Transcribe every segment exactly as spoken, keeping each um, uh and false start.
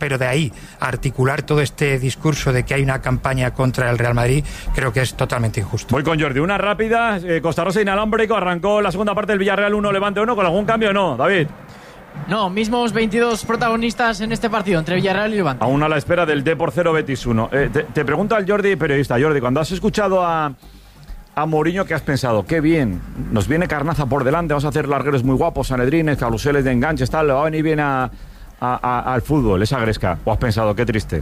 pero de ahí a articular todo este discurso de que hay una campaña contra el Real Madrid, creo que es totalmente injusto. Voy con Jordi, una rápida. eh, Costa Rosa inalámbrico, arrancó la segunda parte del Villarreal uno, Levante uno, ¿con algún cambio o no, David? No, mismos veintidós protagonistas en este partido entre Villarreal y Levante. Aún a la espera del Depor cero Betis uno. Eh, te, te pregunto al Jordi, periodista, Jordi, cuando has escuchado a, a Mourinho, ¿qué has pensado? Qué bien, nos viene carnaza por delante, vamos a hacer largueros muy guapos, sanedrines, caluseles de enganches, tal, le va a venir bien a, a, a, al fútbol, esa Gresca. ¿O has pensado, qué triste?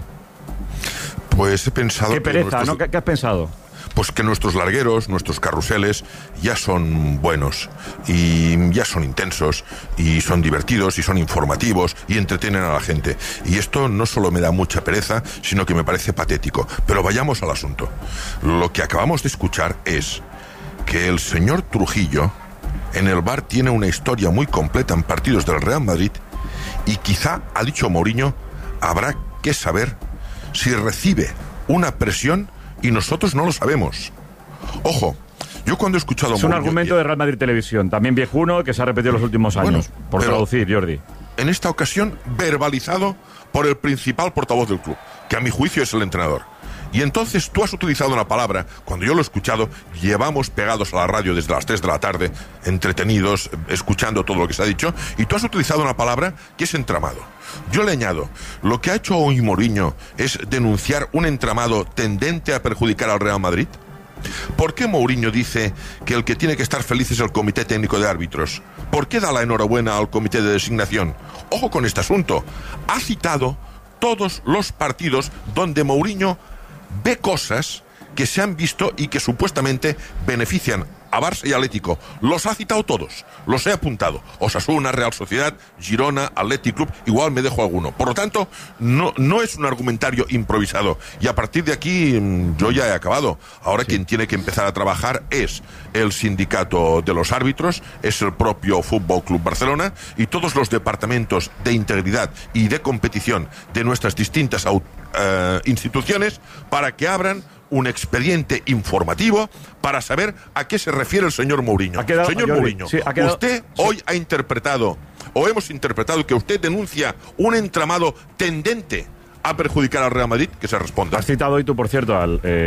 Pues he pensado... Qué pereza, nuestros... ¿no? ¿Qué, ¿Qué has pensado? Pues que nuestros largueros, nuestros carruseles ya son buenos y ya son intensos y son divertidos y son informativos y entretienen a la gente. Y esto no solo me da mucha pereza, sino que me parece patético. Pero vayamos al asunto. Lo que acabamos de escuchar es que el señor Trujillo en el bar tiene una historia muy completa en partidos del Real Madrid y quizá, ha dicho Mourinho, habrá que saber si recibe una presión y nosotros no lo sabemos. Ojo, yo cuando he escuchado... Es un Mourinho, argumento de Real Madrid Televisión, también viejuno, que se ha repetido en los últimos años, bueno, por traducir, Jordi. En esta ocasión, verbalizado por el principal portavoz del club, que a mi juicio es el entrenador. Y entonces tú has utilizado una palabra, cuando yo lo he escuchado, llevamos pegados a la radio desde las tres de la tarde, entretenidos, escuchando todo lo que se ha dicho, y tú has utilizado una palabra que es entramado. Yo le añado, lo que ha hecho hoy Mourinho es denunciar un entramado tendente a perjudicar al Real Madrid. ¿Por qué Mourinho dice que el que tiene que estar feliz es el Comité Técnico de Árbitros? ¿Por qué da la enhorabuena al Comité de Designación? Ojo con este asunto. Ha citado todos los partidos donde Mourinho ve cosas que se han visto y que supuestamente benefician a Barça y Atlético. Los ha citado todos, los he apuntado. Osasuna, Real Sociedad, Girona, Athletic Club, igual me dejo alguno. Por lo tanto, no, no es un argumentario improvisado. Y a partir de aquí, yo ya he acabado. Ahora sí, quien tiene que empezar a trabajar es el sindicato de los árbitros, es el propio Fútbol Club Barcelona y todos los departamentos de integridad y de competición de nuestras distintas uh, instituciones para que abran un expediente informativo para saber a qué se refiere el señor Mourinho. Quedado, señor Jordi, Mourinho, sí, quedado, usted sí. hoy ha interpretado, o hemos interpretado, que usted denuncia un entramado tendente a perjudicar al Real Madrid. Que se responda. Has citado hoy tú, por cierto, al, eh,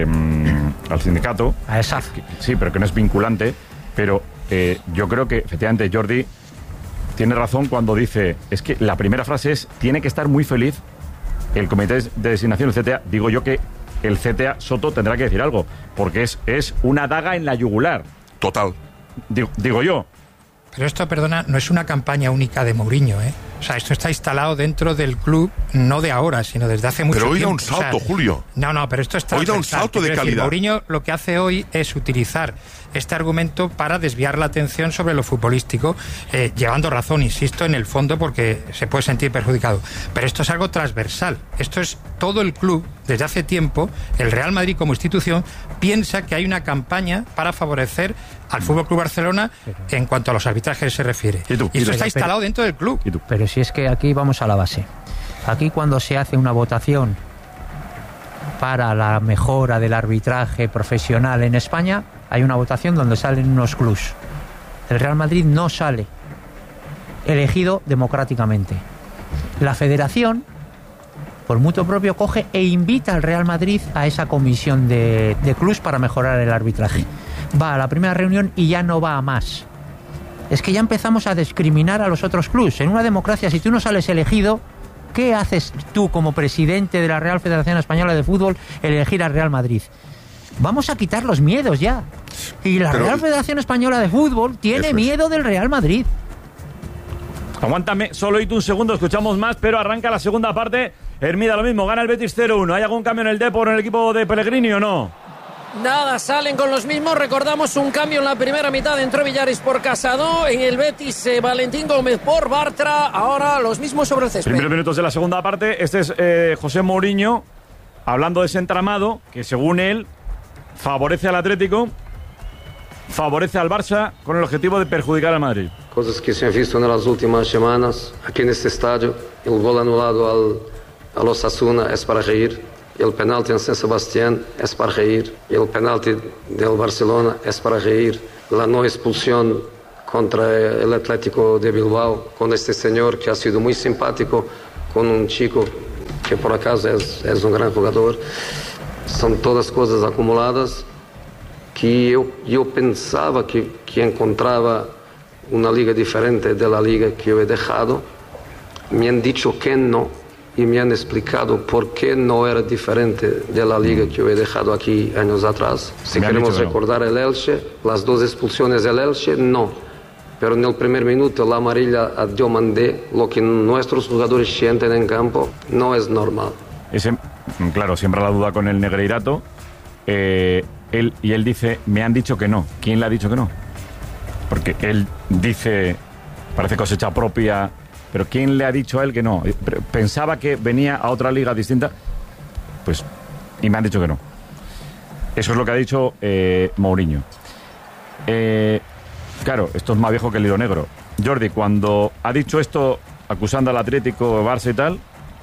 al sindicato. A esa. Sí, pero que no es vinculante. Pero eh, yo creo que, efectivamente, Jordi tiene razón cuando dice, es que la primera frase es, tiene que estar muy feliz el Comité de Designación, el C T A. Digo yo que el C T A Soto tendrá que decir algo, porque es, es una daga en la yugular. Total. Digo, digo yo. Pero esto, perdona, no es una campaña única de Mourinho, ¿eh? O sea, esto está instalado dentro del club, no de ahora, sino desde hace mucho tiempo. Pero hoy da un salto, o sea, Julio. No, no, pero esto está... Hoy da un salto de calidad. Mourinho lo que hace hoy es utilizar este argumento para desviar la atención sobre lo futbolístico, eh, llevando razón, insisto, en el fondo, porque se puede sentir perjudicado. Pero esto es algo transversal. Esto es todo el club, desde hace tiempo, el Real Madrid como institución, piensa que hay una campaña para favorecer al F C Barcelona en cuanto a los arbitrajes se refiere. ¿Y, tú? y esto ¿Y está pero, instalado dentro del club. ¿Y tú? Pero si es que aquí vamos a la base. Aquí cuando se hace una votación para la mejora del arbitraje profesional en España, hay una votación donde salen unos clubs. El Real Madrid no sale elegido democráticamente. La federación, por mutuo propio, coge e invita al Real Madrid a esa comisión de, de clubs para mejorar el arbitraje. Va a la primera reunión y ya no va a más. Es que ya empezamos a discriminar a los otros clubs. En una democracia, si tú no sales elegido, ¿qué haces tú como presidente de la Real Federación Española de Fútbol elegir al Real Madrid? Vamos a quitar los miedos ya. Y la Pero, Real Federación Española de Fútbol tiene miedo del Real Madrid. Aguántame, solo y tú un segundo, escuchamos más, pero arranca la segunda parte. Hermida, lo mismo, gana el Betis cero uno. ¿Hay algún cambio en el Depor, en el equipo de Pellegrini o no? Nada, salen con los mismos. Recordamos un cambio en la primera mitad. Entró Villaris por Casado. En el Betis, eh, Valentín Gómez por Bartra. Ahora los mismos sobre el césped. Primeros minutos de la segunda parte. Este es eh, José Mourinho hablando de ese entramado que, según él, favorece al Atlético, favorece al Barça con el objetivo de perjudicar al Madrid. Cosas que se han visto en las últimas semanas aquí en este estadio. El gol anulado al, al Osasuna es para reír. El penalti en San Sebastián es para reír. El penalti del Barcelona es para reír. La no expulsión contra el Atlético de Bilbao con este señor que ha sido muy simpático con un chico que por acaso es, es un gran jugador. Son todas cosas acumuladas que yo, yo pensaba que, que encontraba una liga diferente de la liga que yo he dejado. Me han dicho que no y me han explicado por qué no era diferente de la liga que yo he dejado aquí años atrás. Si queremos recordar el Elche, las dos expulsiones del Elche, no. Pero en el primer minuto la amarilla a Diomandé, lo que nuestros jugadores sienten en campo, no es normal. Ese, claro, siembra la duda con el Negreirato. Eh, él, y él dice, me han dicho que no. ¿Quién le ha dicho que no? Porque él dice, parece cosecha propia, pero ¿quién le ha dicho a él que no? Pensaba que venía a otra liga distinta, pues, y me han dicho que no. Eso es lo que ha dicho eh, Mourinho. Eh... Claro, esto es más viejo que el hilo negro. Jordi, cuando ha dicho esto, acusando al Atlético, Barça y tal,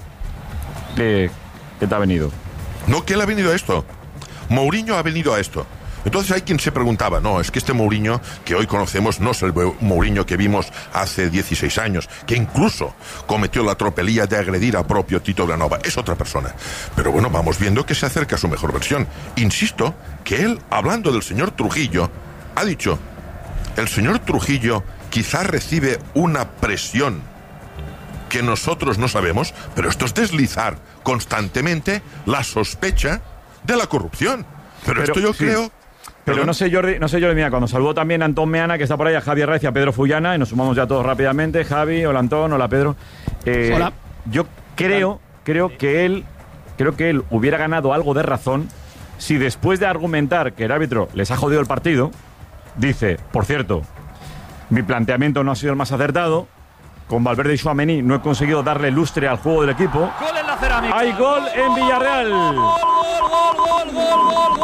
¿qué, qué te ha venido? No, ¿quién le ha venido a esto? Mourinho ha venido a esto. Entonces hay quien se preguntaba, no, es que este Mourinho que hoy conocemos no es el Mourinho que vimos hace dieciséis años, que incluso cometió la tropelía de agredir a propio Tito Vilanova. Es otra persona. Pero bueno, vamos viendo que se acerca a su mejor versión. Insisto que él, hablando del señor Trujillo, ha dicho... El señor Trujillo quizás recibe una presión que nosotros no sabemos, pero esto es deslizar constantemente la sospecha de la corrupción. Pero, pero esto yo sí. creo... Pero ¿Perdón? no sé, Jordi, no sé, Jordi, mira, cuando saludó también a Antón Meana, que está por ahí, a Javier Raiz y a Pedro Fullana, y nos sumamos ya todos rápidamente. Javi, hola Antón, hola Pedro. Eh, hola. Yo creo, creo que él, creo que él hubiera ganado algo de razón si después de argumentar que el árbitro les ha jodido el partido, dice, por cierto, mi planteamiento no ha sido el más acertado. Con Valverde y Tchouaméni no he conseguido darle lustre al juego del equipo. Gol en la cerámica. Hay gol en Villarreal. Gol, gol, gol, gol, gol, gol,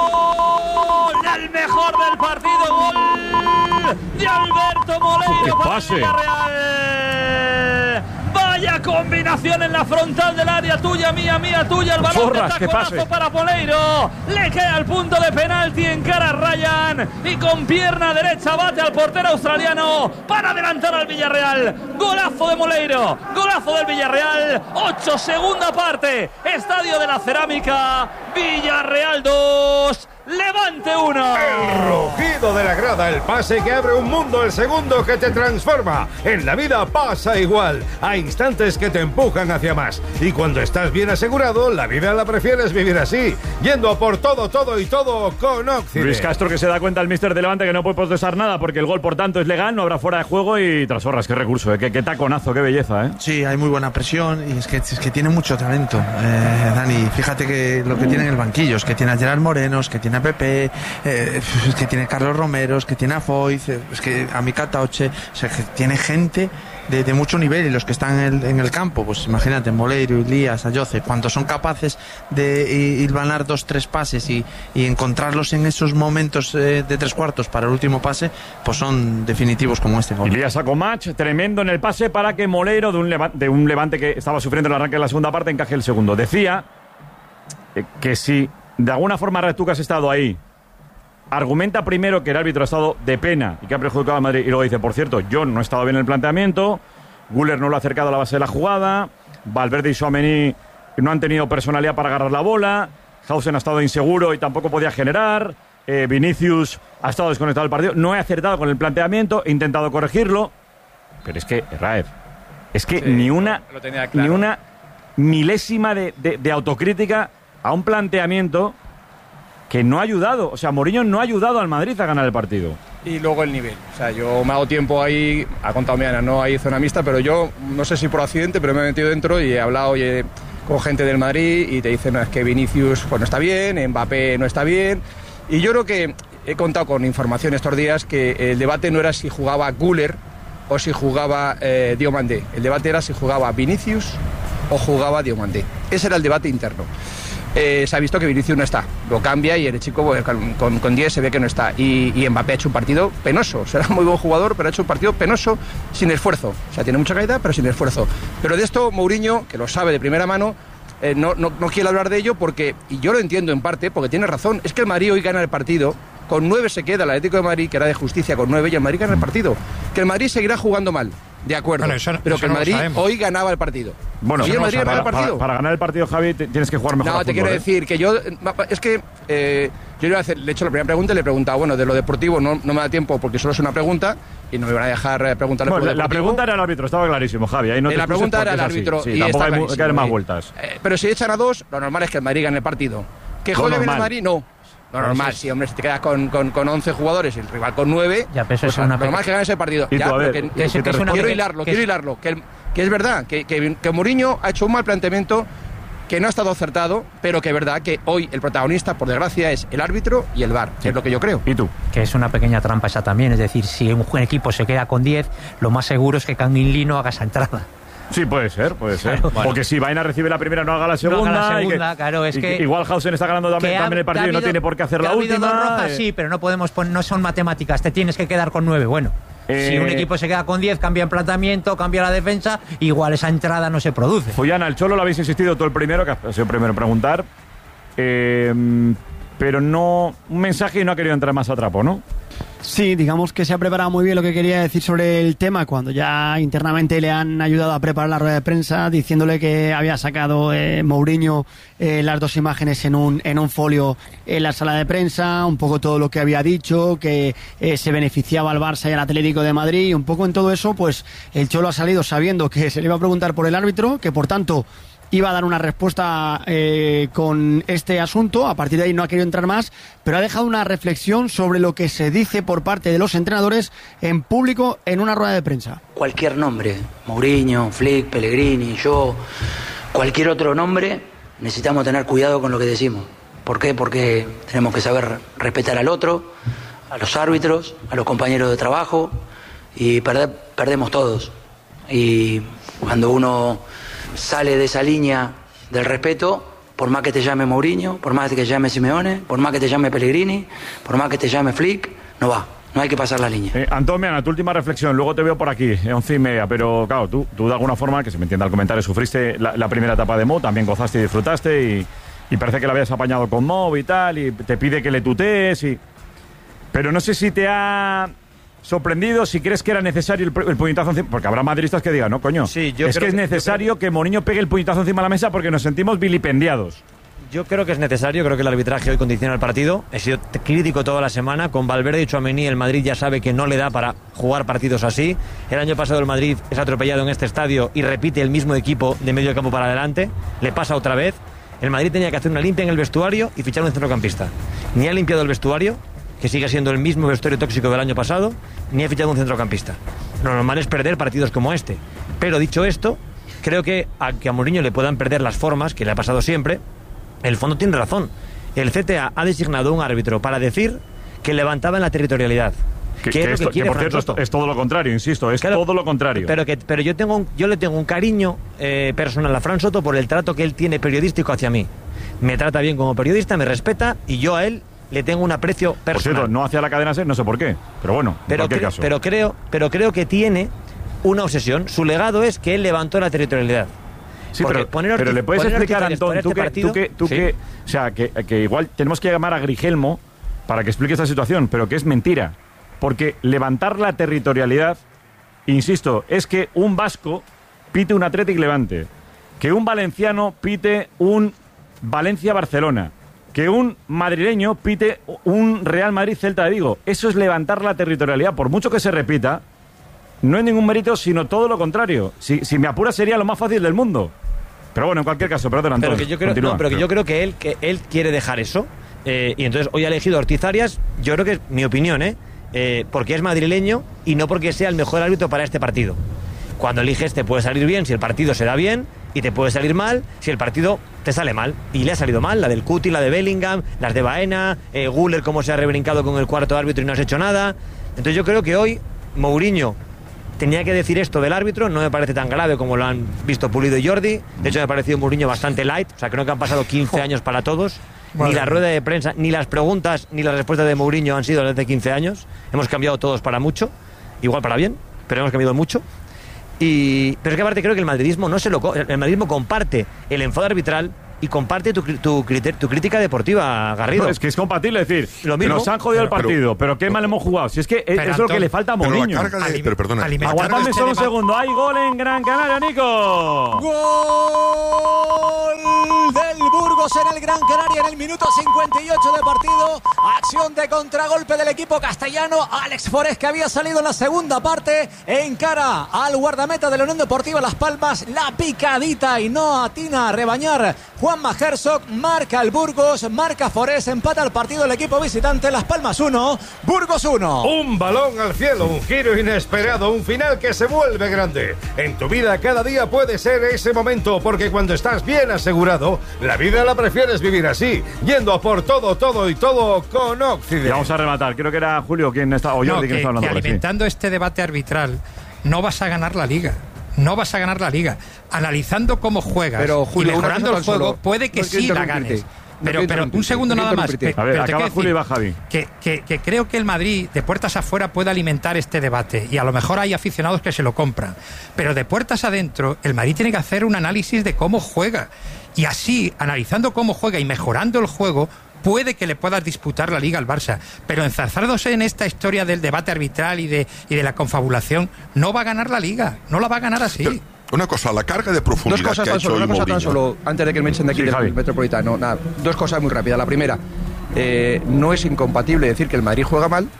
gol. El mejor del partido. Gol de Alberto Moleiro para Villarreal. Vaya combinación en la frontal del área, tuya, mía, mía, tuya. El balón de taconazo para Moleiro. Le queda el punto de penalti en cara a Ryan. Y con pierna derecha bate al portero australiano para adelantar al Villarreal. Golazo de Moleiro. Golazo del Villarreal. Ocho, segunda parte. Estadio de la Cerámica. Villarreal dos. Levante uno. El rugido de la grada, el pase que abre un mundo, el segundo que te transforma. En la vida pasa igual. Hay instantes que te empujan hacia más. Y cuando estás bien asegurado, la vida la prefieres vivir así. Yendo a por todo, todo y todo con Occident. Luis Castro, que se da cuenta el míster de Levante que no puede protestar nada porque el gol, por tanto, es legal, no habrá fuera de juego y Trasorras, qué recurso, ¿eh? qué, qué taconazo, qué belleza, ¿eh? Sí, hay muy buena presión y es que, es que tiene mucho talento, eh, Dani. Fíjate que lo que tiene en el banquillo es que tiene a Gerard Moreno, es que tiene a Pepe, eh, es que tiene a Carlos Romero, es que tiene a Foyz, es que a Mika Taoche, o sea, que tiene gente de, de mucho nivel y los que están en el, en el campo, pues imagínate, Moleiro, Ilías, Ayoce, cuando son capaces de hilvanar dos, tres pases y, y encontrarlos en esos momentos eh, de tres cuartos para el último pase, pues son definitivos como este gol. Ilías sacó match tremendo en el pase para que Moleiro, de un, leva- de un Levante que estaba sufriendo el arranque de la segunda parte, encaje el segundo. Decía eh, que si de alguna forma tú que has estado ahí argumenta primero que el árbitro ha estado de pena y que ha perjudicado a Madrid y luego dice, por cierto, yo no he estado bien en el planteamiento, Güler no lo ha acercado a la base de la jugada, Valverde y Tchouaméni no han tenido personalidad para agarrar la bola, Hausen ha estado inseguro y tampoco podía generar, eh, Vinicius ha estado desconectado del partido, no he acertado con el planteamiento, he intentado corregirlo, pero es que, Raed, es que sí, ni una claro. ni una milésima de, de, de autocrítica a un planteamiento que no ha ayudado, o sea, Mourinho no ha ayudado al Madrid a ganar el partido. Y luego el nivel, o sea, yo me hago tiempo ahí, ha contado Miana, no hay zona mixta, pero yo, no sé si por accidente, pero me he metido dentro y he hablado oye, con gente del Madrid y te dicen, no, es que Vinicius pues, no está bien, Mbappé no está bien, y yo creo que he contado con información estos días que el debate no era si jugaba Güler o si jugaba eh, Diomandé, el debate era si jugaba Vinicius o jugaba Diomandé, ese era el debate interno. Eh, se ha visto que Vinicius no está, lo cambia y el chico bueno, con, con diez se ve que no está y, y Mbappé ha hecho un partido penoso, será muy buen jugador pero ha hecho un partido penoso sin esfuerzo, o sea tiene mucha calidad pero sin esfuerzo, pero de esto Mourinho, que lo sabe de primera mano, eh, no, no, no quiere hablar de ello porque, y yo lo entiendo en parte porque tiene razón, es que el Madrid hoy gana el partido, con nueve se queda el Atlético de Madrid, que era de justicia con nueve y el Madrid gana el partido, que el Madrid seguirá jugando mal, de acuerdo, bueno, eso, pero eso que el Madrid hoy ganaba el partido. Bueno, y el Madrid para, gana el partido. Para, para ganar el partido, Javi, te, tienes que jugar mejor. No, a te fútbol, quiero ¿eh? decir que yo. Es que. Eh, yo le, voy a hacer, le he hecho la primera pregunta y le he preguntado, bueno, de lo deportivo no, no me da tiempo porque solo es una pregunta y no me van a dejar preguntarle bueno, por la, la pregunta era el árbitro, estaba clarísimo, Javi. Ahí no te la pregunta era el así. árbitro. Sí, y tampoco está hay que dar más eh, vueltas. Eh, pero si echan a dos, lo normal es que el Madrid gane el partido. ¿Que juegue bien el Madrid? No. Lo normal, si sí, hombre, si te quedas con, con, con once jugadores y el rival con nueve, ya, pero eso pues es una lo normal es que ganes el partido. Y ya, tú, a ver, que, que, que, que, que es una quiero que, hilarlo, que quiero es... hilarlo. Que, que es verdad, que, que, que Mourinho ha hecho un mal planteamiento, que no ha estado acertado, pero que es verdad que hoy el protagonista, por desgracia, es el árbitro y el V A R, sí. Es lo que yo creo. ¿Y tú? Que es una pequeña trampa esa también, es decir, si un equipo se queda con diez, lo más seguro es que Kangin Lee no haga esa entrada. Sí, puede ser, puede ser. Claro, bueno. Porque si Vaina recibe la primera, no haga la segunda. No haga la segunda, que, claro, es que... Igual Hausen está ganando también, ha, también el partido habido, y no tiene por qué hacer la ha última. Dos rojas, eh... sí, pero no podemos poner, no son matemáticas, te tienes que quedar con nueve, bueno. Eh... Si un equipo se queda con diez, cambia el planteamiento, cambia la defensa, igual esa entrada no se produce. Follana, el Cholo lo habéis insistido todo el primero, que ha sido el primero en preguntar, eh, pero no, un mensaje y no ha querido entrar más a trapo, ¿no? Sí, digamos que se ha preparado muy bien lo que quería decir sobre el tema cuando ya internamente le han ayudado a preparar la rueda de prensa diciéndole que había sacado eh, Mourinho eh, las dos imágenes en un, en un folio en la sala de prensa, un poco todo lo que había dicho, que eh, se beneficiaba al Barça y al Atlético de Madrid, y un poco en todo eso pues el Cholo ha salido sabiendo que se le iba a preguntar por el árbitro, que por tanto iba a dar una respuesta eh, con este asunto. A partir de ahí no ha querido entrar más, pero ha dejado una reflexión sobre lo que se dice por parte de los entrenadores en público en una rueda de prensa. Cualquier nombre, Mourinho, Flick, Pellegrini, yo, cualquier otro nombre, necesitamos tener cuidado con lo que decimos. ¿Por qué? Porque tenemos que saber respetar al otro, a los árbitros, a los compañeros de trabajo, y perder, perdemos todos. Y cuando uno sale de esa línea del respeto, por más que te llame Mourinho, por más que te llame Simeone, por más que te llame Pellegrini, por más que te llame Flick, no va, no hay que pasar la línea. Eh, Antonio, tu última reflexión, luego te veo por aquí, eh, once y media, pero claro, tú, tú de alguna forma, que se me entienda el comentario, sufriste la, la primera etapa de Mo, también gozaste y disfrutaste, y, y parece que la habías apañado con Mo y tal, y te pide que le tutees, y... pero no sé si te ha sorprendido, si crees que era necesario el, el puñetazo encima, porque habrá madridistas que digan, no, coño, sí, yo es creo que es necesario que, que Mourinho pegue el puñetazo encima de la mesa porque nos sentimos vilipendiados. Yo creo que es necesario, creo que el arbitraje hoy condiciona el partido. He sido crítico toda la semana. Con Valverde y Tchouaméni, el Madrid ya sabe que no le da para jugar partidos así. El año pasado el Madrid es atropellado en este estadio y repite el mismo equipo de medio campo para adelante. Le pasa otra vez. El Madrid tenía que hacer una limpia en el vestuario y fichar un centrocampista. Ni ha limpiado el vestuario, que sigue siendo el mismo vestuario tóxico del año pasado, ni ha fichado un centrocampista. Lo normal es perder partidos como este. Pero dicho esto, creo que a, que a Mourinho le puedan perder las formas, que le ha pasado siempre, el fondo tiene razón. El C T A ha designado un árbitro para decir que levantaba en la territorialidad. Que, que, que, es esto, lo que, quiere que por cierto, es, es todo lo contrario, insisto, es claro, todo lo contrario. Pero que pero yo tengo un, yo le tengo un cariño eh, personal a Fran Soto por el trato que él tiene periodístico hacia mí. Me trata bien como periodista, me respeta, y yo a él le tengo un aprecio personal. Por cierto, no hacia la cadena SER, no sé por qué, pero bueno, pero en cualquier cre- caso. Pero creo, pero creo que tiene una obsesión. Su legado es que él levantó la territorialidad. Sí, Porque pero, poner pero le puedes explicar, Antón, tú, este que, partido, tú que, tú sí. que, o sea, que, que igual tenemos que llamar a Grigelmo para que explique esta situación, pero que es mentira. Porque levantar la territorialidad, insisto, es que un vasco pite un Athletic Levante, que un valenciano pite un Valencia-Barcelona, que un madrileño pite un Real Madrid-Celta de Vigo. Eso es levantar la territorialidad. Por mucho que se repita, no es ningún mérito, sino todo lo contrario. Si, si me apura sería lo más fácil del mundo. Pero bueno, en cualquier caso, perdón, Antonio. Pero que yo creo, no, pero que yo creo que él, que él quiere dejar eso. Eh, y entonces hoy ha elegido a Ortiz Arias, yo creo que es mi opinión, ¿eh? Eh, porque es madrileño y no porque sea el mejor árbitro para este partido. Cuando eliges te puede salir bien si el partido se da bien, y te puede salir mal si el partido te sale mal. Y le ha salido mal, la del Cuti, la de Bellingham, las de Baena, eh, Güler cómo se ha rebrincado con el cuarto árbitro y no has hecho nada. Entonces yo creo que hoy Mourinho tenía que decir esto del árbitro. No me parece tan grave como lo han visto Pulido y Jordi. De hecho me ha parecido Mourinho bastante light. O sea, creo que han pasado quince años para todos. Vale. Ni la rueda de prensa, ni las preguntas, ni las respuestas de Mourinho han sido desde quince años. Hemos cambiado todos para mucho, igual para bien, pero hemos cambiado mucho. Y, pero es que aparte creo que el madridismo no se lo, el madridismo comparte el enfado arbitral y comparte tu, tu, tu crítica deportiva, Garrido. No, es que es compatible decir, lo mismo. Nos han jodido pero, el partido, pero, pero qué mal hemos jugado. Si es que es, es lo que le falta a Mourinho. Pero, de, pero perdona, aguantadme solo un segundo. Hay gol en Gran Canaria, Nico. Gol del Burgos en el Gran Canaria en el minuto cincuenta y ocho de partido. Acción de contragolpe del equipo castellano. Alex Forés, que había salido en la segunda parte, encara al guardameta de la Unión Deportiva Las Palmas. La picadita y no atina a rebañar Juanma Herzog. Marca el Burgos, marca Forés, empata el partido el equipo visitante. Las Palmas uno, Burgos uno. Un balón al cielo, un giro inesperado, un final que se vuelve grande. En tu vida cada día puede ser ese momento, porque cuando estás bien asegurado, la vida la prefieres vivir así, yendo a por todo, todo y todo con Occident. Y vamos a rematar, creo que era Julio quien está, o Jordi no, quien que, está hablando. Que alimentando sí. este debate arbitral, no vas a ganar la Liga. No vas a ganar la Liga. Analizando cómo juegas pero, Julio, y mejorando el juego, solo, puede que no sí la ganes. Pero, pero un segundo nada más. A ver, acaba Julio y va Javi. Que, que, que creo que el Madrid, de puertas afuera, puede alimentar este debate. Y a lo mejor hay aficionados que se lo compran. Pero de puertas adentro, el Madrid tiene que hacer un análisis de cómo juega. Y así, analizando cómo juega y mejorando el juego, puede que le puedas disputar la Liga al Barça, pero enzarzándose en esta historia del debate arbitral y de, y de la confabulación, no va a ganar la Liga, no la va a ganar así. Pero, una cosa, la carga de profundidad dos cosas que ha tan hecho solo, una cosa tan Mourinho. solo, antes de que me echen de aquí sí, del Metropolitano, nada, dos cosas muy rápidas. La primera, eh, no es incompatible decir que el Madrid juega mal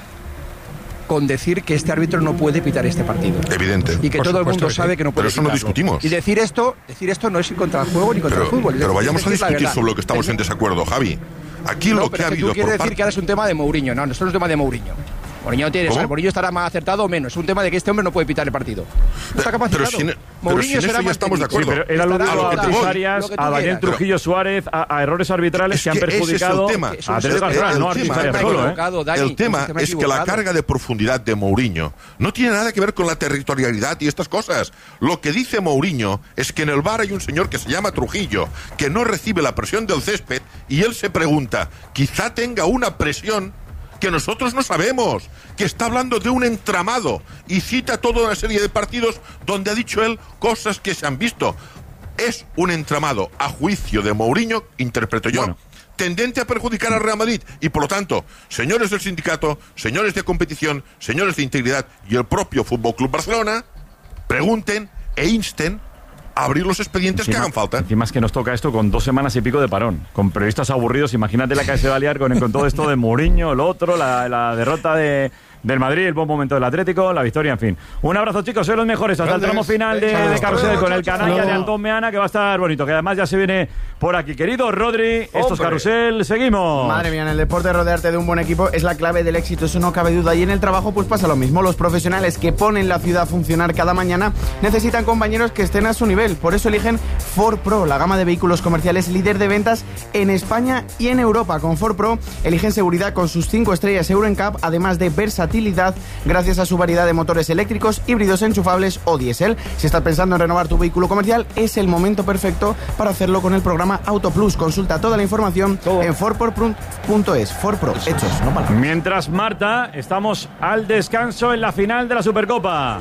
con decir que este árbitro no puede pitar este partido. Evidente. Y que Por todo el mundo que sabe sí. que no puede Pero eso no pitarlo. discutimos. Y decir esto, decir esto no es ir contra el juego ni contra pero, el fútbol. Pero es vayamos a decir discutir la sobre lo que estamos en desacuerdo, Javi. Aquí no, lo pero que ha es que habido tú quieres por decir parte... que ahora es un tema de Mourinho. No, no, esto no es un tema de Mourinho. Mourinho tiene, o sea, Mourinho estará más acertado o menos. Es un tema de que este hombre no puede pitar el partido. No está capacitado. Pero sin, Mourinho pero sin será eso ya estamos de acuerdo. Sí, pero él aludió a Luis Arias, a Daniel Trujillo Suárez, a, a errores arbitrales que, que han perjudicado es a Atlético Nacional, no a Luis Arias solo. ¿eh? El tema es que la carga de profundidad de Mourinho no tiene nada que ver con la territorialidad y estas cosas. Lo que dice Mourinho es que en el V A R hay un señor que se llama Trujillo, que no recibe la presión del césped, y él se pregunta, quizá tenga una presión que nosotros no sabemos, que está hablando de un entramado, y cita toda una serie de partidos donde ha dicho él cosas que se han visto. Es un entramado, a juicio de Mourinho, interpreto yo, bueno, tendente a perjudicar al Real Madrid, y por lo tanto, señores del sindicato, señores de competición, señores de integridad y el propio Fútbol Club Barcelona, pregunten e insten a abrir los expedientes encima, que hagan falta. Encima es que nos toca esto con dos semanas y pico de parón, con periodistas aburridos. Imagínate la que se va a liar con, con todo esto de Mourinho, el otro, la, la derrota de, del Madrid, el buen momento del Atlético, la victoria, en fin. Un abrazo, chicos, sois los mejores. Hasta Grandes. El tramo final de, de Carrusel con el canalla de Antón Meana, que va a estar bonito, que además ya se viene por aquí. Querido Rodri, esto es Carrusel, seguimos. Madre mía, en el deporte rodearte de un buen equipo es la clave del éxito, eso no cabe duda. Y en el trabajo pues pasa lo mismo. Los profesionales que ponen la ciudad a funcionar cada mañana necesitan compañeros que estén a su nivel. Por eso eligen Ford Pro, la gama de vehículos comerciales líder de ventas en España y en Europa. Con Ford Pro eligen seguridad con sus cinco estrellas Euro N C A P, además de versatilidad gracias a su variedad de motores eléctricos, híbridos enchufables o diésel. Si estás pensando en renovar tu vehículo comercial, es el momento perfecto para hacerlo con el programa Auto Plus. Consulta toda la información Todo. en ford pro punto es. Ford Pro, hechos, no palabras. Mientras, Marta, estamos al descanso en la final de la Supercopa.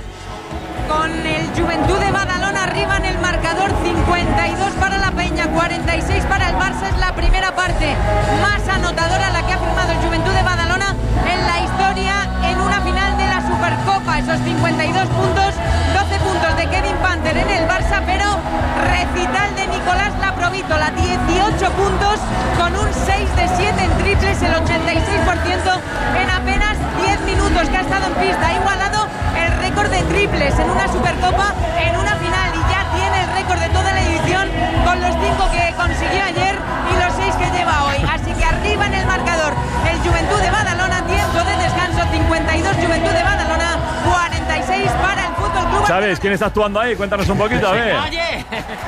Con el Juventud de Badalona arriba en el marcador, cincuenta y dos para la Peña, cuarenta y seis para el Barça. Es la primera parte más anotadora la que ha firmado el Juventud de Badalona en la historia en una final de la Supercopa. Esos cincuenta y dos puntos, doce puntos de Kevin Panther en el Barça, pero recital de Nicolás Laprovítola, dieciocho puntos con un seis de siete en triples, el ochenta y seis por ciento en apenas diez minutos que ha estado en pista. Ha igualado el récord de triples en una Supercopa, en una final, y ya tiene el récord de toda la edición con los cinco que consiguió ayer y los seis que lleva hoy. Así que arriba en el marcador el Juventud de Badalona, tiempo de descanso, cincuenta y dos Juventud de Badalona, cuarenta y seis para el Fútbol Club. ¿Sabes quién está actuando ahí? Cuéntanos un poquito, a ver. Oye.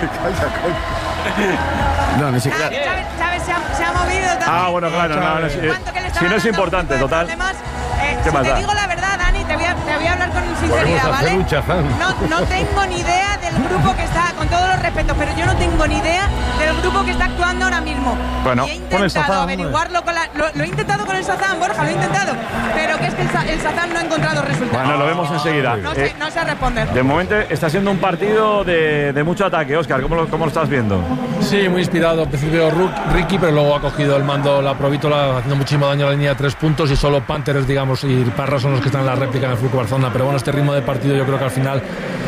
No, ni siquiera. ¿Sabes? ¿Sabes? Se, ha, se ha movido también. Ah, bueno, claro, no, no, si, si no es importante, total. Además, eh, ¿Qué si más te da? digo la verdad, Dani, te voy a, te voy a hablar con sinceridad, ¿vale? No, no tengo ni idea del grupo que está, con todos los respetos, pero yo no tengo ni idea del grupo que está actuando ahora mismo. Bueno, y he intentado averiguarlo con la, lo, lo he intentado con el Sazán, Borja, lo he intentado, pero que es que el, el Sazán no ha encontrado resultados. Bueno, lo vemos enseguida. No sé, eh, no sé responder. De momento está siendo un partido de, de mucho ataque. Óscar, ¿cómo lo, ¿cómo lo estás viendo? Sí, muy inspirado. Al principio Ricky, pero luego ha cogido el mando la Provítola, haciendo muchísimo daño a la línea de tres puntos, y solo Panthers, digamos, y Parra son los que están en la réplica en el F C Barcelona. Pero bueno, este ritmo de partido yo creo que al final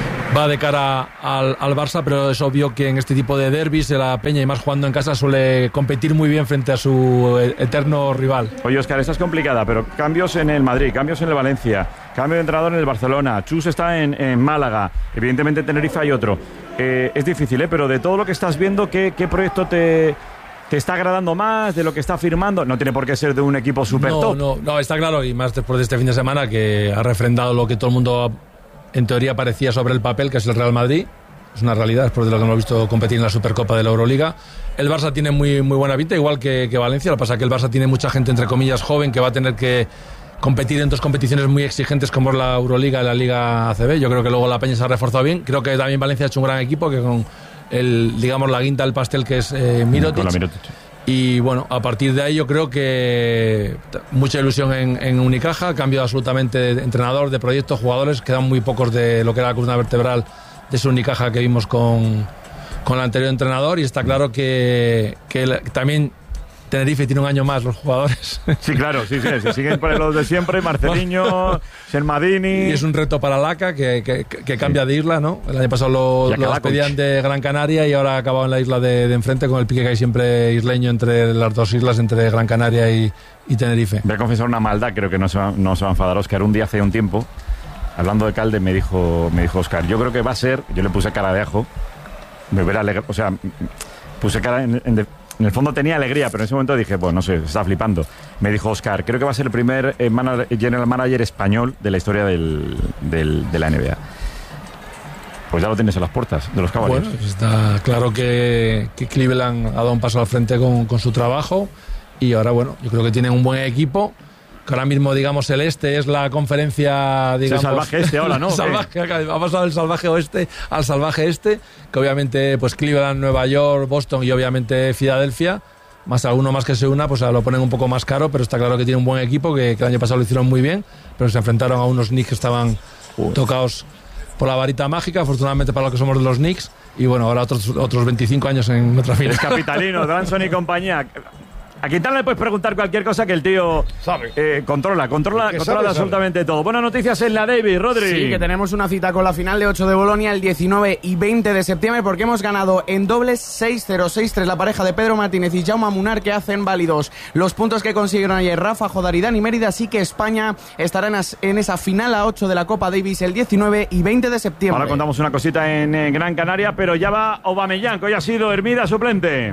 va de cara al, al Barça, pero es obvio que en este tipo de derbis de la Peña, y más jugando en casa, suele competir muy bien frente a su eterno rival. Oye, Óscar, esta es complicada, pero cambios en el Madrid, cambios en el Valencia, cambio de entrenador en el Barcelona, Chus está en, en Málaga, evidentemente en Tenerife hay otro. Eh, es difícil, ¿eh? Pero de todo lo que estás viendo, ¿qué, qué proyecto te, te está agradando más de lo que está firmando? No tiene por qué ser de un equipo super no, top. No, no, está claro, y más después de este fin de semana, que ha refrendado lo que todo el mundo ha, en teoría parecía sobre el papel, que es el Real Madrid. Es una realidad después de lo que hemos visto competir en la Supercopa de la Euroliga. El Barça tiene muy, muy buena pinta, igual que, que Valencia. Lo que pasa es que el Barça tiene mucha gente, entre comillas, joven, que va a tener que competir en dos competiciones muy exigentes como es la Euroliga y la Liga A C B. Yo creo que luego la Peña se ha reforzado bien. Creo que también Valencia ha hecho un gran equipo, que con el, digamos, la guinda del pastel, que es eh, Mirotic. Mirotic. Y bueno, a partir de ahí yo creo que mucha ilusión en, en Unicaja, cambio absolutamente de entrenador, de proyecto, jugadores, quedan muy pocos de lo que era la columna vertebral de ese Unicaja que vimos con, con el anterior entrenador, y está claro que, que el, también Tenerife tiene un año más los jugadores. Sí, claro, sí, sí, sí siguen por los de siempre, Marceliño, Sermadini. Y es un reto para Laca, que, que, que cambia sí. de isla, ¿no? El año pasado lo, lo despedían de Gran Canaria y ahora ha acabado en la isla de, de enfrente, con el pique que hay siempre isleño entre las dos islas, entre Gran Canaria y, y Tenerife. Voy a confesar una maldad, creo que no se va, no se va a enfadar Óscar. Un día hace un tiempo, hablando de Calde, me dijo, me dijo Óscar, yo creo que va a ser, yo le puse cara de ajo, me hubiera alegrado, o sea, puse cara en, en de, En el fondo tenía alegría, pero en ese momento dije, pues no sé, está flipando. Me dijo Óscar, creo que va a ser el primer eh, manager, general manager español de la historia del, del, de la N B A. Pues ya lo tienes a las puertas de los Cavaliers. Bueno, pues está claro que, que Cleveland ha dado un paso al frente con, con su trabajo, y ahora, bueno, yo creo que tienen un buen equipo. Que ahora mismo, digamos, el este es la conferencia, digamos... Sí, salvaje este ahora, ¿no? salvaje, ha pasado del salvaje oeste al salvaje este, que obviamente, pues Cleveland, Nueva York, Boston y obviamente Filadelfia, más alguno más que se una, pues lo ponen un poco más caro, pero está claro que tiene un buen equipo, que, que el año pasado lo hicieron muy bien, pero se enfrentaron a unos Knicks que estaban Uy. tocados por la varita mágica, afortunadamente para lo que somos de los Knicks, y bueno, ahora otros, otros veinticinco años en otra final. Es capitalino, Branson y compañía. A Quintana le puedes preguntar cualquier cosa que el tío sabe. Eh, controla, controla, controla sabe, absolutamente sabe. todo. Buenas noticias en la Davis, Rodri. Sí, que tenemos una cita con la final de ocho de Bolonia el diecinueve y veinte de septiembre, porque hemos ganado en dobles seis cero seis tres la pareja de Pedro Martínez y Jaume Munar, que hacen válidos los puntos que consiguieron ayer Rafa, Jodar y Dani Mérida. Así que España estará en, as, en esa final a ocho de la Copa Davis el diecinueve y veinte de septiembre. Ahora contamos una cosita en, en Gran Canaria, pero ya va Aubameyang, que hoy ha sido Hermida suplente.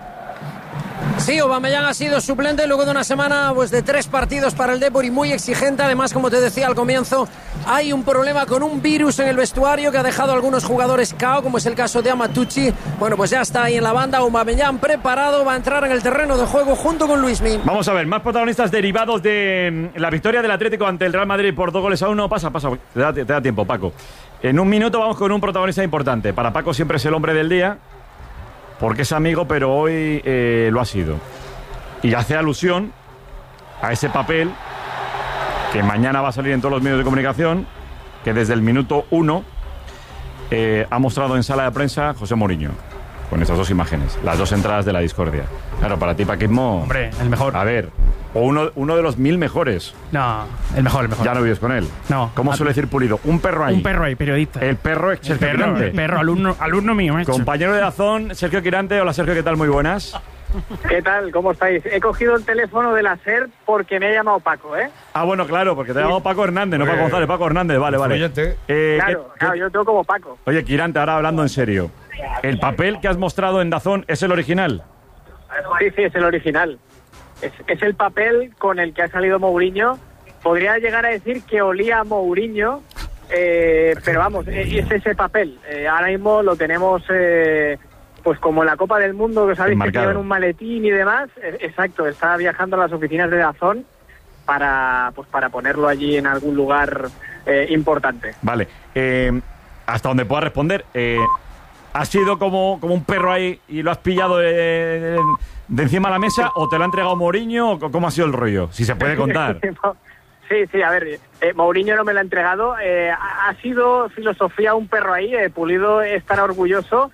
Sí, Aubameyang ha sido suplente luego de una semana pues, de tres partidos para el Depor y muy exigente. Además, como te decía al comienzo, hay un problema con un virus en el vestuario que ha dejado a algunos jugadores K O, como es el caso de Amatucci. Bueno, pues ya está ahí en la banda. Aubameyang preparado, va a entrar en el terreno de juego junto con Luismi. Vamos a ver, más protagonistas derivados de la victoria del Atlético ante el Real Madrid por dos goles a uno. Pasa, pasa, te da, te da tiempo, Paco. En un minuto vamos con un protagonista importante. Para Paco siempre es el hombre del día, porque es amigo, pero hoy eh, lo ha sido. Y hace alusión a ese papel que mañana va a salir en todos los medios de comunicación, que desde el minuto uno eh, ha mostrado en sala de prensa José Mourinho, con estas dos imágenes, las dos entradas de la discordia. Claro, para ti, Paquismo... Hombre, el mejor. A ver, o uno, uno de los mil mejores. No, el mejor, el mejor. Ya no vives con él. No. ¿Cómo suele decir Pulido? Un perro ahí. Un perro ahí, periodista. El perro, Sergio el perro, Quirante. El perro, alumno, alumno mío, macho. Compañero de Dazón, Sergio Quirante. Hola, Sergio, ¿qué tal? Muy buenas. ¿Qué tal? ¿Cómo estáis? He cogido el teléfono de la SER porque me ha llamado Paco, ¿eh? Ah, bueno, claro, porque te ha llamado Paco Hernández, no Paco González, Paco Hernández, vale, vale. Eh, claro, ¿qué, claro, yo tengo como Paco. Oye, Quirante, ahora hablando en serio, ¿el papel que has mostrado en Dazón es el original? Sí, sí, es el original. Es, es el papel con el que ha salido Mourinho. Podría llegar a decir que olía a Mourinho, eh, pero vamos, es ese papel. Eh, ahora mismo lo tenemos... Eh, pues como en la Copa del Mundo, que sabéis que llevan un maletín y demás, exacto, está viajando a las oficinas de Dazón para pues para ponerlo allí en algún lugar eh, importante. Vale, eh, hasta donde pueda responder, eh, ¿Ha sido como, como un perro ahí y lo has pillado de, de, de encima de la mesa o te lo ha entregado Mourinho o cómo ha sido el rollo? Si se puede contar. Sí, sí, a ver, eh, Mourinho no me lo ha entregado. Eh, ha, ha sido filosofía un perro ahí, eh, Pulido estará orgulloso